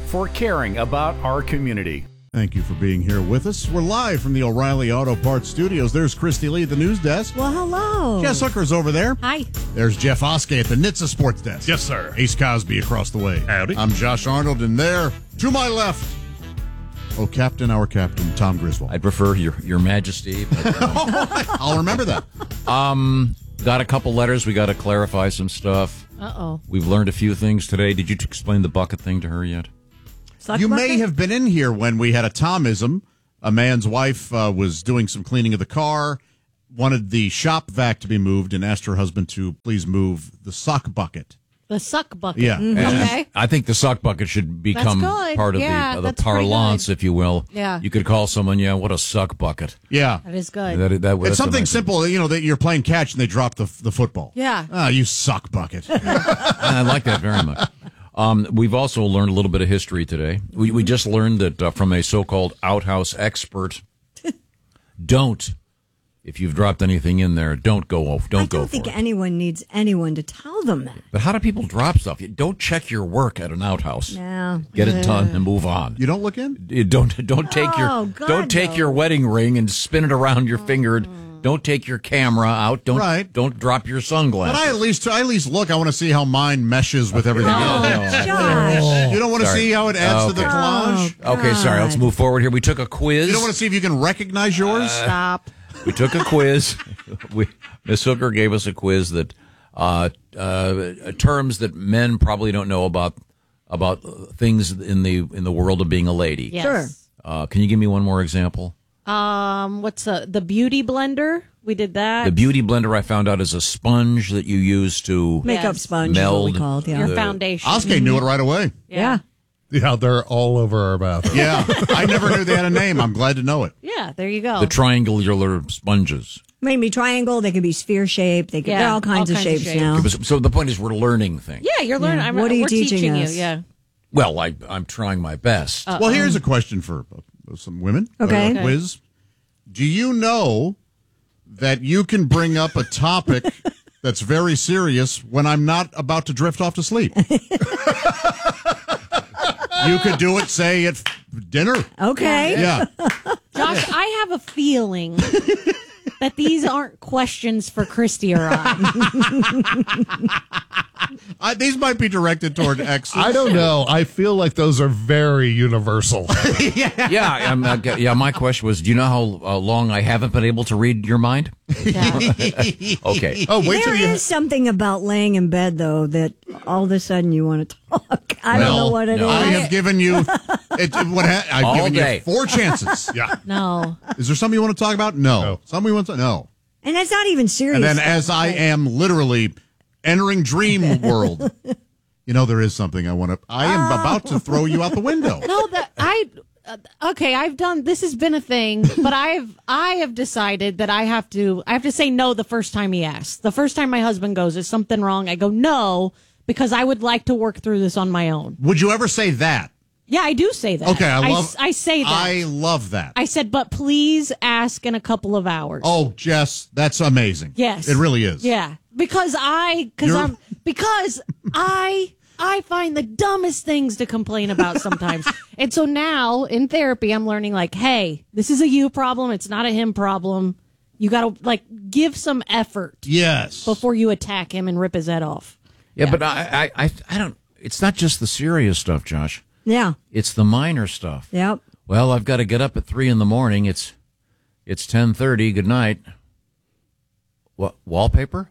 for caring about our community. Thank you for being here with us. We're live from the O'Reilly Auto Parts Studios. There's Christy Lee at the news desk. Well, hello. Jess Hooker's over there. Hi. There's Jeff Oskey at the N H T S A Sports Desk. Yes, sir. Ace Cosby across the way. Howdy. I'm Josh Arnold, and there, to my left, oh, Captain, our Captain, Tom Griswold. I'd prefer your your Majesty. But, uh, I'll remember that. Um, got a couple letters. We got to clarify some stuff. Uh-oh. We've learned a few things today. Did you t- explain the bucket thing to her yet? Suck you bucket? may have been in here when we had a Tomism. A man's wife uh, was doing some cleaning of the car, wanted the shop vac to be moved, and asked her husband to please move the sock bucket. The suck bucket. Yeah. Mhm. And Okay. I think the sock bucket should become good. part of Yeah, the, of the that's pretty parlance, good. if you will. Yeah. You could call someone, yeah, what a suck bucket. Yeah. That is good. That, that, that's It's something amazing. simple, you know, that you're playing catch and they drop the the football. Yeah. Ah, you suck bucket. I like that very much. Um, we've also learned a little bit of history today. We, we just learned that uh, from a so-called outhouse expert, don't, if you've dropped anything in there, don't go off. Don't I go don't for think it. anyone needs anyone to tell them that. But how do people drop stuff? You don't check your work at an outhouse. No. Get it done and move on. You don't look in? You don't don't take Oh, your God, don't take no. your wedding ring and spin it around your finger. Don't take your camera out. Don't Right. don't drop your But sunglasses. I at least I at least look. I want to see how mine meshes with everything else. Josh. You don't want to Sorry. see how it adds to the Okay. collage. Oh, Okay, sorry. Let's God. move forward here. We took a quiz. You don't want to see if you can recognize yours. Stop. We took a quiz. we, Miss Hooker gave us a quiz that uh, uh, terms that men probably don't know about about things in the in the world of being a lady. Yes. Sure. Uh, can you give me one more example? Um, what's uh, the beauty blender? We did that. The beauty blender I found out is a sponge that you use to Makeup Yes. sponge is what we Meld called, yeah. Your the- foundation. Oskey knew it right away. yeah. Yeah, they're all over our bathroom. Yeah, I never knew they had a name. I'm glad to know it. Yeah, there you go. the triangular sponges. They can be triangle, they can be sphere shaped, they can, Yeah, they're all kinds all of kinds of shapes shapes. now. So the point is, we're learning things. yeah, you're learning. Yeah. I'm, What are you we're teaching you. us? Yeah. Well, I, I'm trying my best. Uh, Well, here's a question for uh, some women. Okay. Uh, quiz. Do you know that you can bring up a topic that's very serious when I'm not about to drift off to sleep? You could do it, say, at dinner. Okay. Yeah. Josh, I have a feeling that these aren't questions for Christy or I. I, these might be directed toward exes. I don't know. I feel like those are very universal. yeah, um, uh, yeah. My question was, do you know how uh, long I haven't been able to read your mind? Okay. Oh, wait There till you. is something about laying in bed, though, that all of a sudden you want to talk. I don't know what it is. no. I have given you. It, what ha- I've All given day. you four chances. Yeah. No. Is there something you want to talk about? No. No. Something you want to no. And it's not even serious. And then, stuff. as I am literally entering dream world, you know, there is something I want to. I am about to throw you out the window. No, that I uh, okay, I've done this has been a thing, but I've I have decided that I have to I have to say no the first time he asks. The first time my husband goes, is something wrong? I go, no, because I would like to work through this on my own. Would you ever say that? Yeah, I do say that. Okay, I love. s- I, say that. I love that. I said, but please ask in a couple of hours. Oh, Jess, that's amazing. Yes. It really is. Yeah. Because I because You're- I'm because I I find the dumbest things to complain about sometimes. And so now in therapy I'm learning like, hey, this is a you problem, it's not a him problem. You got to like give some effort Yes. before you attack him and rip his head off. Yeah, but I, I, I, I don't. It's not just the serious stuff, Josh. Yeah. It's the minor stuff. Yep. Well, I've got to get up at three in the morning. It's, it's ten thirty. Good night. What wallpaper?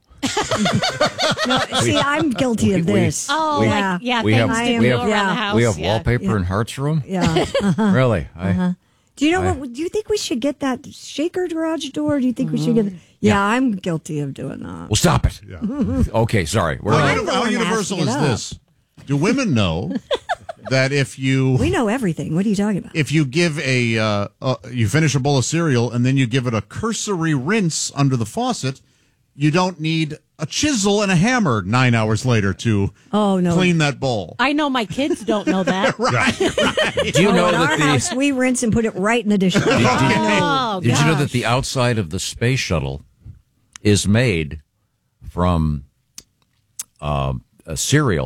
No, see, I'm guilty of We- we- this. Oh, We- like, yeah, we things have- to we do have- around yeah. the house. we have yeah. wallpaper in Hart's room. Yeah. Uh-huh. Really? I, Uh-huh. Do you know I- what? Do you think we should get that shaker garage door? Do you think we should get? Yeah, I'm guilty of doing that. Well, stop it. Okay, sorry. We're How, on. uni- the how one universal asking is it up. this? Do women know that if you We know everything. What are you talking about? if you give a uh, uh, you finish a bowl of cereal and then you give it a cursory rinse under the faucet, you don't need a chisel and a hammer nine hours later to Oh no. clean that bowl. I know my kids don't know that. Do you Oh, know in our that the? house, we rinse and put it right in the dishwasher. Did, did- Oh, did you know that gosh. the outside of the space shuttle is made from uh, a cereal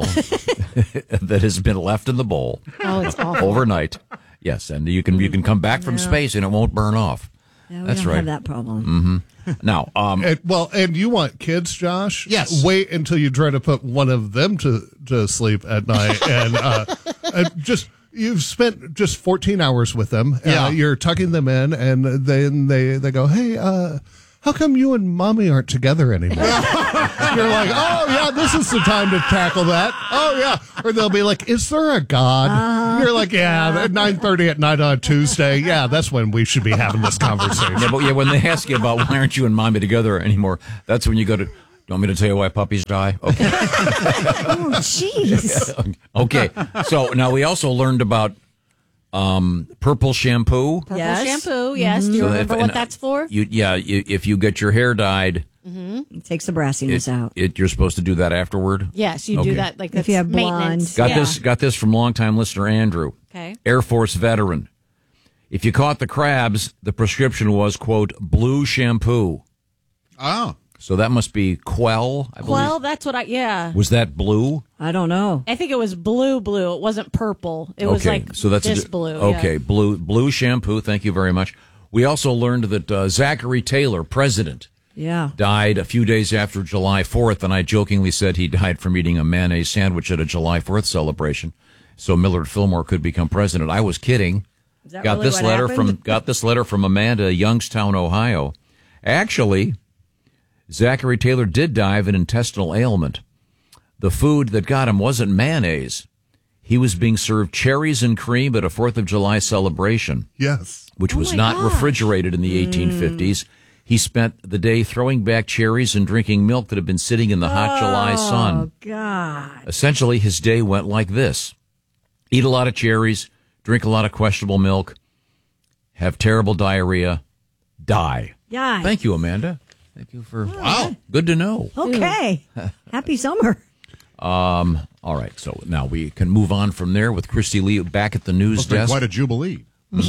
that has been left in the bowl Oh, it's awful. overnight. Yes, and you can you can come back from Yeah. space and it won't burn off. Yeah, we That's don't right. have that problem. Mm-hmm. Now, um, And, well, and you want kids, Josh? Yes. Wait until you try to put one of them to, to sleep at night, and, uh, and just you've spent just fourteen hours with them. Yeah. Uh, you're tucking them in, and then they they go, "Hey, uh, how come you and mommy aren't together anymore?" You're like, "Oh yeah, this is the time to tackle that." Oh yeah, or they'll be like, "Is there a God?" Uh-huh. You're like, "Yeah, at nine thirty at night on Tuesday. Yeah, that's when we should be having this conversation." yeah, but yeah, when they ask you about why aren't you and mommy together anymore, that's when you go to. You want me to tell you why puppies die? Okay. Oh, jeez. Okay. So now we also learned about um, purple shampoo. Purple Yes. shampoo, yes. Do you So remember if- what and, that's for? You, yeah, you, if you get your hair dyed, It takes the brassiness it, out. it, you're supposed to do that afterward. Yes, you Okay. do that. Like If that's you have maintenance. Got Yeah. this. Got this from longtime listener Andrew, Okay. Air Force veteran. If you caught the crabs, the prescription was quote blue shampoo. Oh. So that must be Quell. I believe. Well, that's what I. Yeah. Was that blue? I don't know. I think it was blue, blue. It wasn't purple. It was okay, like so that's a this di- blue. Okay, yeah. blue blue shampoo. Thank you very much. We also learned that uh, Zachary Taylor, president, Yeah. died a few days after July fourth, and I jokingly said he died from eating a mayonnaise sandwich at a July fourth celebration, so Millard Fillmore could become president. I was kidding. Is that got really this what letter happened? from got this letter from Amanda, Youngstown, Ohio. Actually, Zachary Taylor did die of an intestinal ailment. The food that got him wasn't mayonnaise. He was being served cherries and cream at a fourth of July celebration, Yes. which Oh was my not gosh. refrigerated in the eighteen fifties. He spent the day throwing back cherries and drinking milk that had been sitting in the hot July Oh, sun. God. Essentially, his day went like this. Eat a lot of cherries, drink a lot of questionable milk, have terrible diarrhea, die. Yeah. Thank you, Amanda. Thank you for... Wow. Good to know. Okay. Happy summer. Um, all right, so now we can move on from there with Christy Lee back at the news Must have been desk. quite a jubilee.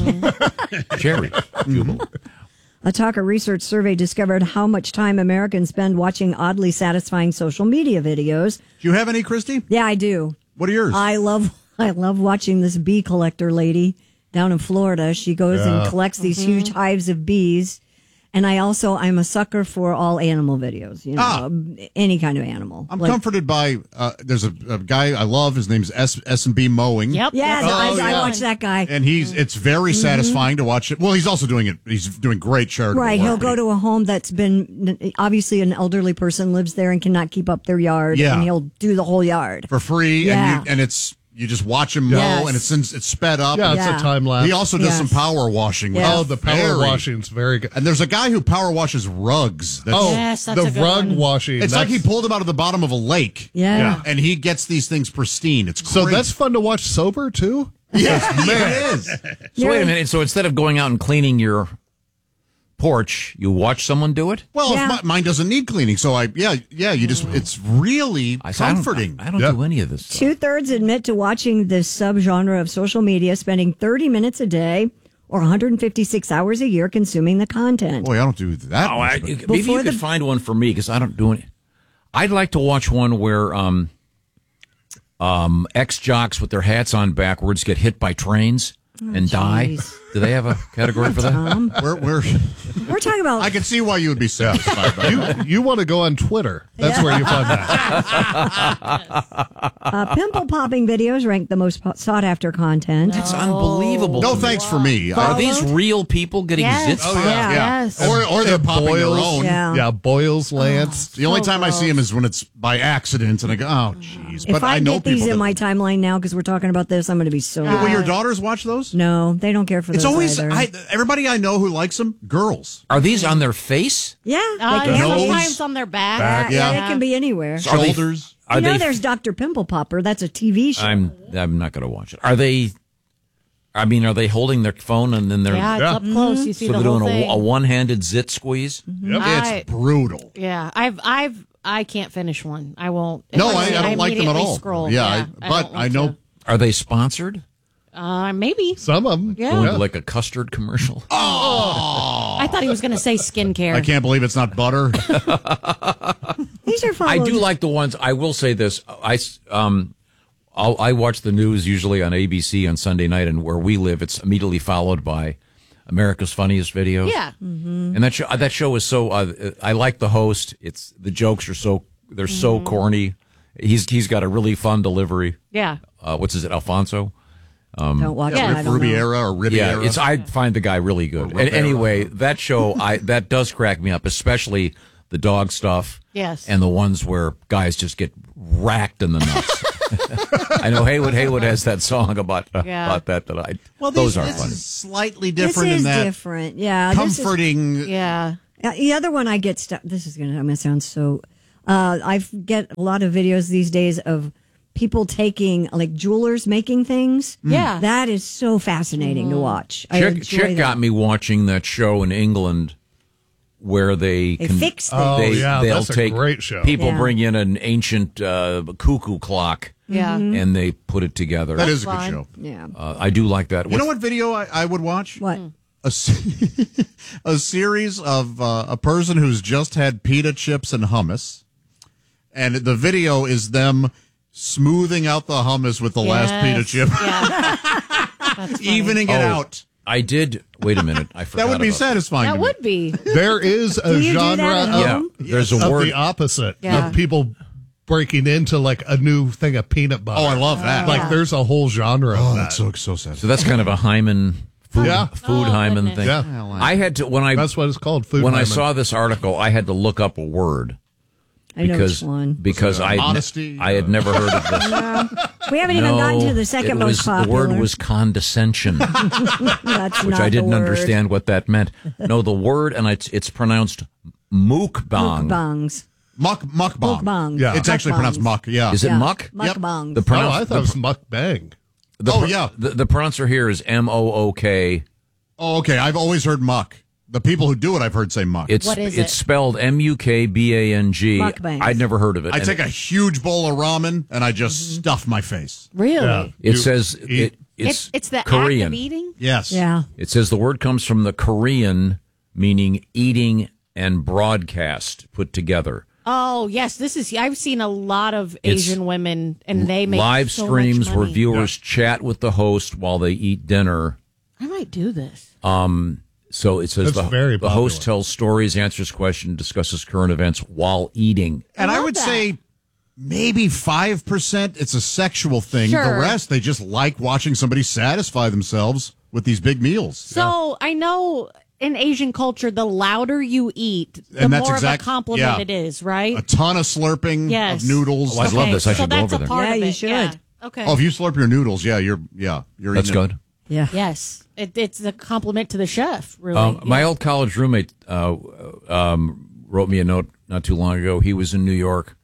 Cherry. Jubilee. A Talker research survey discovered how much time Americans spend watching oddly satisfying social media videos. Do you have any, Christy? Yeah, I do. What are yours? I love I love watching this bee collector lady down in Florida. She goes Yeah. and collects these huge hives of bees. And I also I'm a sucker for all animal videos, you know, Ah. any kind of animal. I'm Like- comforted by, uh, there's a, a guy I love. His name's S S and B Mowing. Yep. Yeah, that's I, what I I'm watch that guy. And he's, it's very satisfying to watch it. Well, he's also doing it. He's doing great charitable Right, work. he'll go to a home that's been obviously an elderly person lives there and cannot keep up their yard, Yeah. and he'll do the whole yard. for free. Yeah. And, you, and it's, you just watch him mow Yes. and it's, in- it's sped up. Yeah, it's Yeah. a time lapse. He also does Yes. some power washing. which Yes. is Oh, the power very- washing's very good. And there's a guy who power washes rugs. That's, Oh, Yes, that's the a good rug one. washing. it's like he that's- pulled them out of the bottom of a lake. Yeah. Yeah. And he gets these things pristine. It's So great. that's fun to watch sober too. yeah, it is. So wait a minute. So instead of going out and cleaning your porch, you watch someone do it? Well, Yeah. if my, mine doesn't need cleaning, so I yeah yeah you just it's really I, I don't- comforting. I don't, Yeah. do any of this stuff. Two thirds admit to watching this subgenre of social media, spending thirty minutes a day or one hundred fifty-six hours a year consuming the content. Boy, I don't do that. Oh, much, I, but- maybe Before you could the- find one for me because I don't do any. I'd like to watch one where um, um, ex jocks with their hats on backwards get hit by trains and die. jeez. Do they have a category for that? Tom, we're, we're, we're talking about I can see why you would be satisfied. by that. You you want to go on Twitter? That's where you find that. uh, pimple popping videos ranked the most sought after content. It's unbelievable. No to me. thanks for me. I- Are these real people getting Yes. zits? oh popped? yeah, yeah. Yes. Or or they're And popping Boyles. their own. Yeah. Yeah, Boyles, Lance. The only So time I see gross. them is when it's by accident, and I go, oh, jeez. If But I, I know get these people. in that- my timeline now because we're talking about this, I'm going to be so. Will your daughters watch those? No, they don't care for It's those always either. I, everybody I know who likes them, girls. Are these on their face? yeah, Uh, they can. Nose. sometimes on their back. Yeah, yeah, yeah. it can be anywhere. Are they- Shoulders. Are you know, they? there's Doctor Pimple Popper. That's a T V show. I'm. I'm not going to watch it. Are they? I mean, are they holding their phone and then they're Yeah, it's Yeah. up close. You see so the they're whole doing thing. a, a one-handed zit squeeze? I- It's brutal. Yeah, I've, I've, I can't finish one. I won't. If No, see I, it, I don't like them at immediately all. Scroll. Yeah, Yeah, I, but don't I, want know. to. Are they sponsored? Uh, maybe. Some of them. Yeah. Going like a custard commercial? I thought he was going to say skincare. I can't believe it's not butter. These are I followed. do like the ones. I will say this. I um, I'll, I watch the news usually on A B C on Sunday night, and where we live, it's immediately followed by America's Funniest Videos. Yeah. Mm-hmm. And that show, that show is so. Uh, I like the host. It's the jokes are so they're so Mm-hmm. corny. He's he's got a really fun delivery. Yeah. Uh, what's his Alfonso? Um, Don't watch Yeah. it. I don't know. Rubiera or Riviera. Yeah, it's I find the guy really good. And anyway, that show I that does crack me up, especially the dog stuff. Yes. And the ones where guys just get racked in the nuts. I know Haywood Haywood has that song about uh, Yeah. about that that I well, those these, are this funny. is slightly This different is in that different. Yeah. this is- comforting. Yeah. Uh, the other one I get stuff. This is gonna. I'm gonna sound so. Uh, I get a lot of videos these days of people taking like jewelers making things. Yeah. That is so fascinating to watch. I Chick, enjoy Chick that. got me watching that show in England where they They can, fix things. Oh, they, yeah, they'll that's a take great show. People Yeah. bring in an ancient uh, cuckoo clock Yeah. and they put it together. That is a good fun. show. Yeah. Uh, I do like that. You know what video I, I would watch? What? A, se- a series of uh, a person who's just had pita chips and hummus, and the video is them smoothing out the hummus with the last pita Yes. chip, Yeah. That's funny. evening it Oh, out. I did. Wait a minute. I forgot That would be about satisfying. That to me. would be. There is a Do you do genre that at of, Yeah, home? there's a of word. the opposite Yeah. of people breaking into like a new thing of peanut butter. Oh, I love that. Like there's a whole genre of Oh, that. that's so so sad. So that's kind of a Hyman food, Yeah. food Oh, Hyman goodness. thing. Yeah. I had to when I That's what it's called. Food when I Hyman. saw this article, I had to look up a word I know because which one. because Was it I honesty? I had never heard of this. No, we haven't even gotten to the second it was, most popular. The word was condescension, That's which not I didn't the word. understand what that meant. No, the word and it's it's pronounced mukbang. Mukbangs. Muck mukbang. Mukbang. Yeah. It's actually Mukbangs. pronounced muck. Yeah. Is it Yeah. muck? Yep. Mukbangs. The Oh, pronounce, I thought it was mukbang. the, Oh, pro- yeah. The, the pronouncer here is M O O K. Oh, okay. I've always heard muck. The people who do it, I've heard say muck. It's What is it's it? spelled M U K B A N G. Mukbangs. I'd never heard of it. I And take a huge bowl of ramen and I just Mm-hmm. stuff my face. Really? Yeah. It You says eat- it, It's, it's it's the Korean. act of eating? Yes. Yeah. It says the word comes from the Korean, meaning eating and broadcast put together. Oh, yes. This is, I've seen a lot of It's Asian women, and they make live so streams much where money. viewers chat with the host while they eat dinner. I might do this. Um, so it says That's the, very the host popular. tells stories, answers questions, discusses current events while eating. And I, love would that. say maybe five percent it's a sexual thing. Sure. The rest, they just like watching somebody satisfy themselves with these big meals. So I know in Asian culture, the louder you eat, the And that's more exact- of a compliment yeah. it is, right? A ton of slurping Yes. of noodles. Oh, I love this. I so should go that's over a there. part Yeah, of you it. should. Yeah. Okay. Oh, if you slurp your noodles, yeah, you're yeah, you're That's eating it. good. Yeah. Yes. It, it's a compliment to the chef, really. Um, Yeah. My old college roommate uh, um, wrote me a note not too long ago. He was in New York,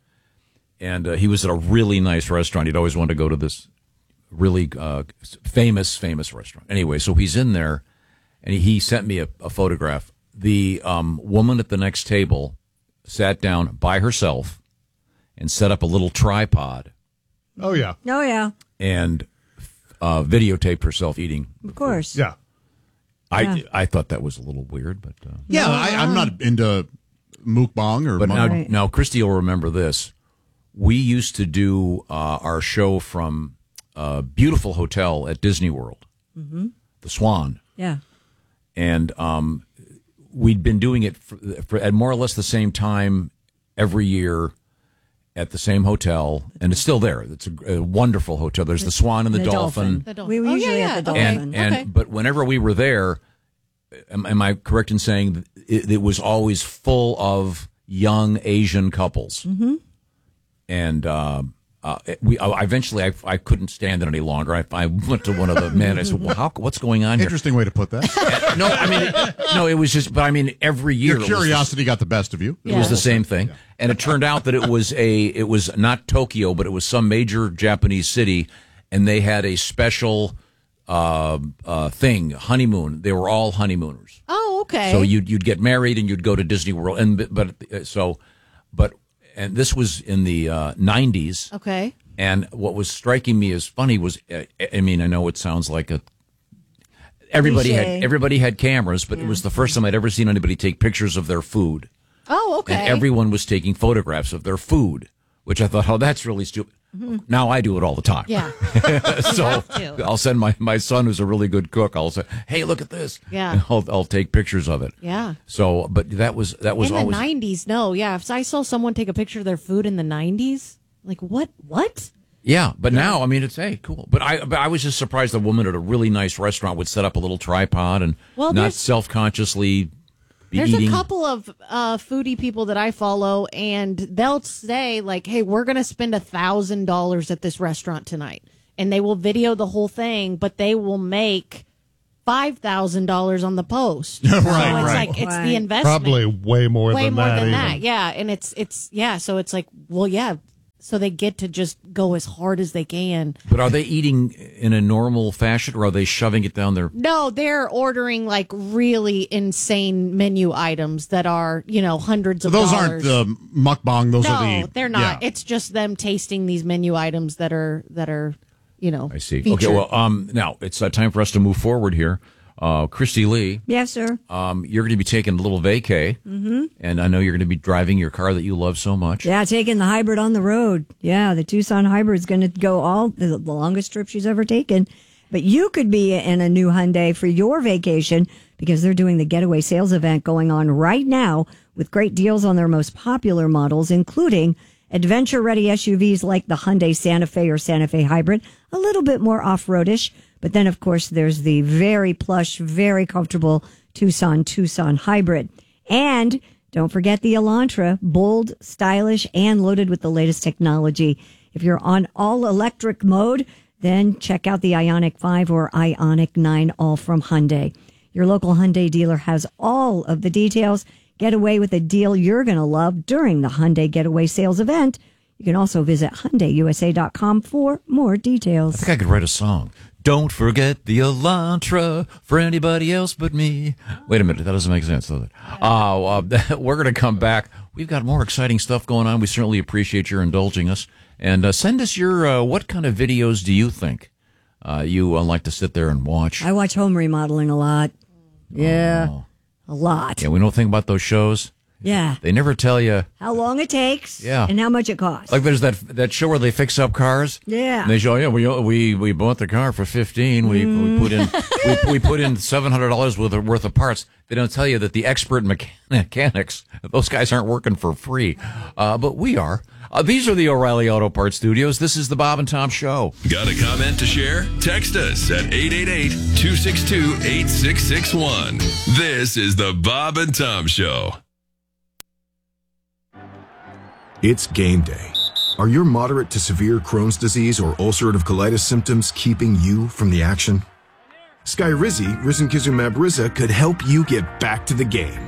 and uh, he was at a really nice restaurant. He'd always wanted to go to this really uh, famous, famous restaurant. Anyway, so he's in there, and he, he sent me a, a photograph. The um, woman at the next table sat down by herself and set up a little tripod Oh yeah. Oh, yeah. and uh, videotaped herself eating. Of course. Yeah. I Yeah. I thought that was a little weird, but uh, Yeah, I, I'm not into mukbang or But now, muk- Right. now, Christy will remember this. We used to do uh, our show from a beautiful hotel at Disney World, Mm-hmm. the Swan, Yeah. and um, we'd been doing it for, for, at more or less the same time every year at the same hotel, and it's still there. It's a, a wonderful hotel. There's the Swan and the, The Dolphin. The dolphin. We were Oh, usually yeah, at the yeah. Dolphin. And, and Okay. but whenever we were there, am, am I correct in saying that it, it was always full of young Asian couples? Mm-hmm. And uh, uh, we I, eventually I, I couldn't stand it any longer. I, I went to one of the men. I said, "Well, how, what's going on here?" Interesting way to put that. No, I mean, it, no, it was just. But I mean, every year Your it was the- curiosity got the best of you. it was the same thing, and it turned out that it was a it was not Tokyo, but it was some major Japanese city, and they had a special uh, uh, thing, honeymoon. They were all honeymooners, Oh, okay. so you'd you'd get married and you'd go to Disney World, and but uh, so, but and this was in the uh, nineties, Okay. and what was striking me as funny was, uh, I mean, I know it sounds like a. Everybody Cliche. had everybody had cameras, but it was the first time I'd ever seen anybody take pictures of their food. Oh, okay. And everyone was taking photographs of their food, which I thought, oh, that's really stupid. Mm-hmm. Now I do it all the time. Yeah. So I'll send my, my son, who's a really good cook, I'll say, hey, look at this. Yeah. And I'll, I'll take pictures of it. Yeah. So, but that was, that was in always. the nineties, no. Yeah. If I saw someone take a picture of their food in the nineties, like, what? What? Yeah, but now, I mean, it's, hey, cool. But I but I was just surprised a woman at a really nice restaurant would set up a little tripod and Well, not there's- self-consciously be There's eating. a couple of uh, foodie people that I follow, and they'll say, like, hey, we're going to spend one thousand dollars at this restaurant tonight. And they will video the whole thing, but they will make five thousand dollars on the post. Right, so it's right. like, it's Right. the investment. Probably way more way than more that. than even. that, yeah. And it's, it's, yeah, so it's like, well, yeah. So they get to just go as hard as they can. But are they eating in a normal fashion, or are they shoving it down their... No, they're ordering like really insane menu items that are, you know, hundreds So of those dollars. aren't the mukbang. Those no, are the. they're not. Yeah. It's just them tasting these menu items that are that are, you know. I see. featured. Okay, well, um, now it's uh, time for us to move forward here. Uh, Christy Lee, Yes, sir. um, you're going to be taking a little vacay, Mm-hmm. and I know you're going to be driving your car that you love so much. Yeah, taking the hybrid on the road. Yeah, the Tucson hybrid's going to go all the the longest trip she's ever taken. But you could be in a new Hyundai for your vacation because they're doing the Getaway Sales event going on right now with great deals on their most popular models, including adventure-ready S U Vs like the Hyundai Santa Fe or Santa Fe Hybrid, a little bit more off-roadish. But then, of course, there's the very plush, very comfortable Tucson Tucson Hybrid. And don't forget the Elantra, bold, stylish, and loaded with the latest technology. If you're on all-electric mode, then check out the Ioniq five or Ioniq nine, all from Hyundai. Your local Hyundai dealer has all of the details. Get away with a deal you're going to love during the Hyundai Getaway Sales event. You can also visit Hyundai U S A dot com for more details. I think I could write a song. Don't forget the Elantra for anybody else but me. Wait a minute, that doesn't make sense, does it? Uh, uh, we're going to come back. We've got more exciting stuff going on. We certainly appreciate your indulging us. And uh, send us your, uh, what kind of videos do you think uh, you uh, like to sit there and watch? I watch home remodeling a lot. Yeah, Oh. a lot. Yeah, we don't think about those shows. Yeah. They never tell you. How long it takes. Yeah. And how much it costs. Like there's that that show where they fix up cars. Yeah. And they show, yeah, we we we bought the car for fifteen. We we put in we, we put in seven hundred dollars worth of worth of parts. They don't tell you that the expert mechan- mechanics, those guys aren't working for free, uh, but we are. Uh, these are the O'Reilly Auto Parts Studios. This is the Bob and Tom Show. Got a comment to share? Text us at eight eight eight, two six two, eight six six one. This is the Bob and Tom Show. It's game day. Are your moderate to severe Crohn's disease or ulcerative colitis symptoms keeping you from the action? Skyrizi, risankizumab Riza, could help you get back to the game.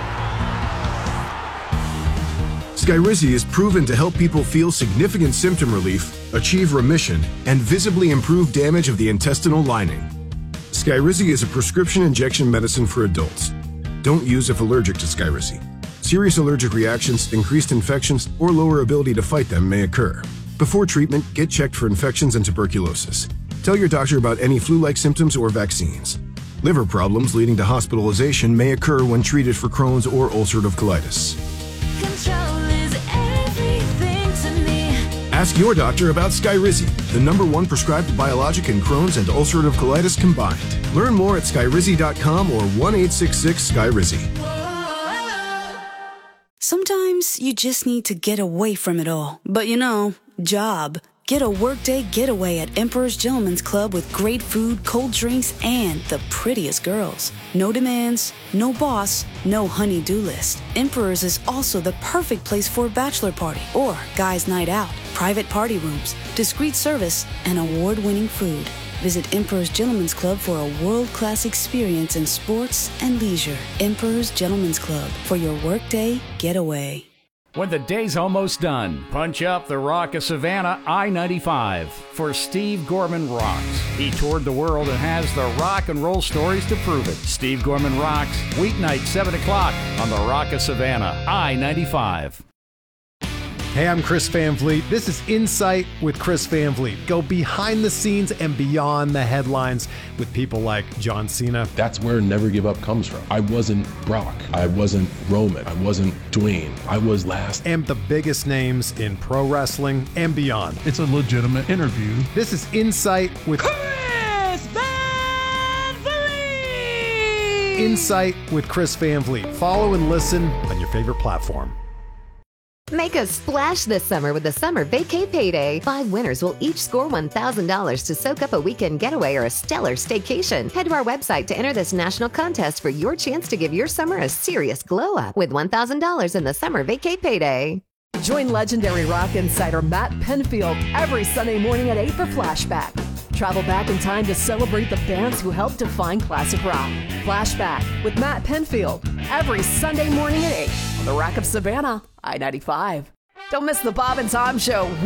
Skyrizi is proven to help people feel significant symptom relief, achieve remission, and visibly improve damage of the intestinal lining. Skyrizi is a prescription injection medicine for adults. Don't use if allergic to Skyrizi. Serious allergic reactions, increased infections, or lower ability to fight them may occur. Before treatment, get checked for infections and tuberculosis. Tell your doctor about any flu-like symptoms or vaccines. Liver problems leading to hospitalization may occur when treated for Crohn's or ulcerative colitis. Ask your doctor about Skyrizi, the number one prescribed biologic in Crohn's and ulcerative colitis combined. Learn more at skyrizi dot com or one eight six six Skyrizi. Sometimes you just need to get away from it all. But you know, job. Get a workday getaway at Emperor's Gentleman's Club with great food, cold drinks, and the prettiest girls. No demands, no boss, no honey-do list. Emperor's is also the perfect place for a bachelor party or guys' night out. Private party rooms, discreet service, and award-winning food. Visit Emperor's Gentleman's Club for a world-class experience in sports and leisure. Emperor's Gentleman's Club for your workday getaway. When the day's almost done, punch up the Rock of Savannah I ninety-five for Steve Gorman Rocks. He toured the world and has the rock and roll stories to prove it. Steve Gorman Rocks, weeknight seven o'clock on the Rock of Savannah I ninety-five. Hey, I'm Chris Van Vliet. This is Insight with Chris Van Vliet. Go behind the scenes and beyond the headlines with people like John Cena. That's where Never Give Up comes from. I wasn't Brock. I wasn't Roman. I wasn't Dwayne. I was last. And the biggest names in pro wrestling and beyond. It's a legitimate interview. This is Insight with Chris Van Vliet! Insight with Chris Van Vliet. Follow and listen on your favorite platform. Make a splash this summer with the Summer Vacay Payday. Five winners will each score one thousand dollars to soak up a weekend getaway or a stellar staycation. Head to our website to enter this national contest for your chance to give your summer a serious glow up with one thousand dollars in the Summer Vacay Payday. Join legendary rock insider Matt Penfield every Sunday morning at eight for Flashback. Travel back in time to celebrate the bands who helped define classic rock. Flashback with Matt Penfield every Sunday morning at eight on the Rock of Savannah, I ninety-five. Don't miss the Bob and Tom Show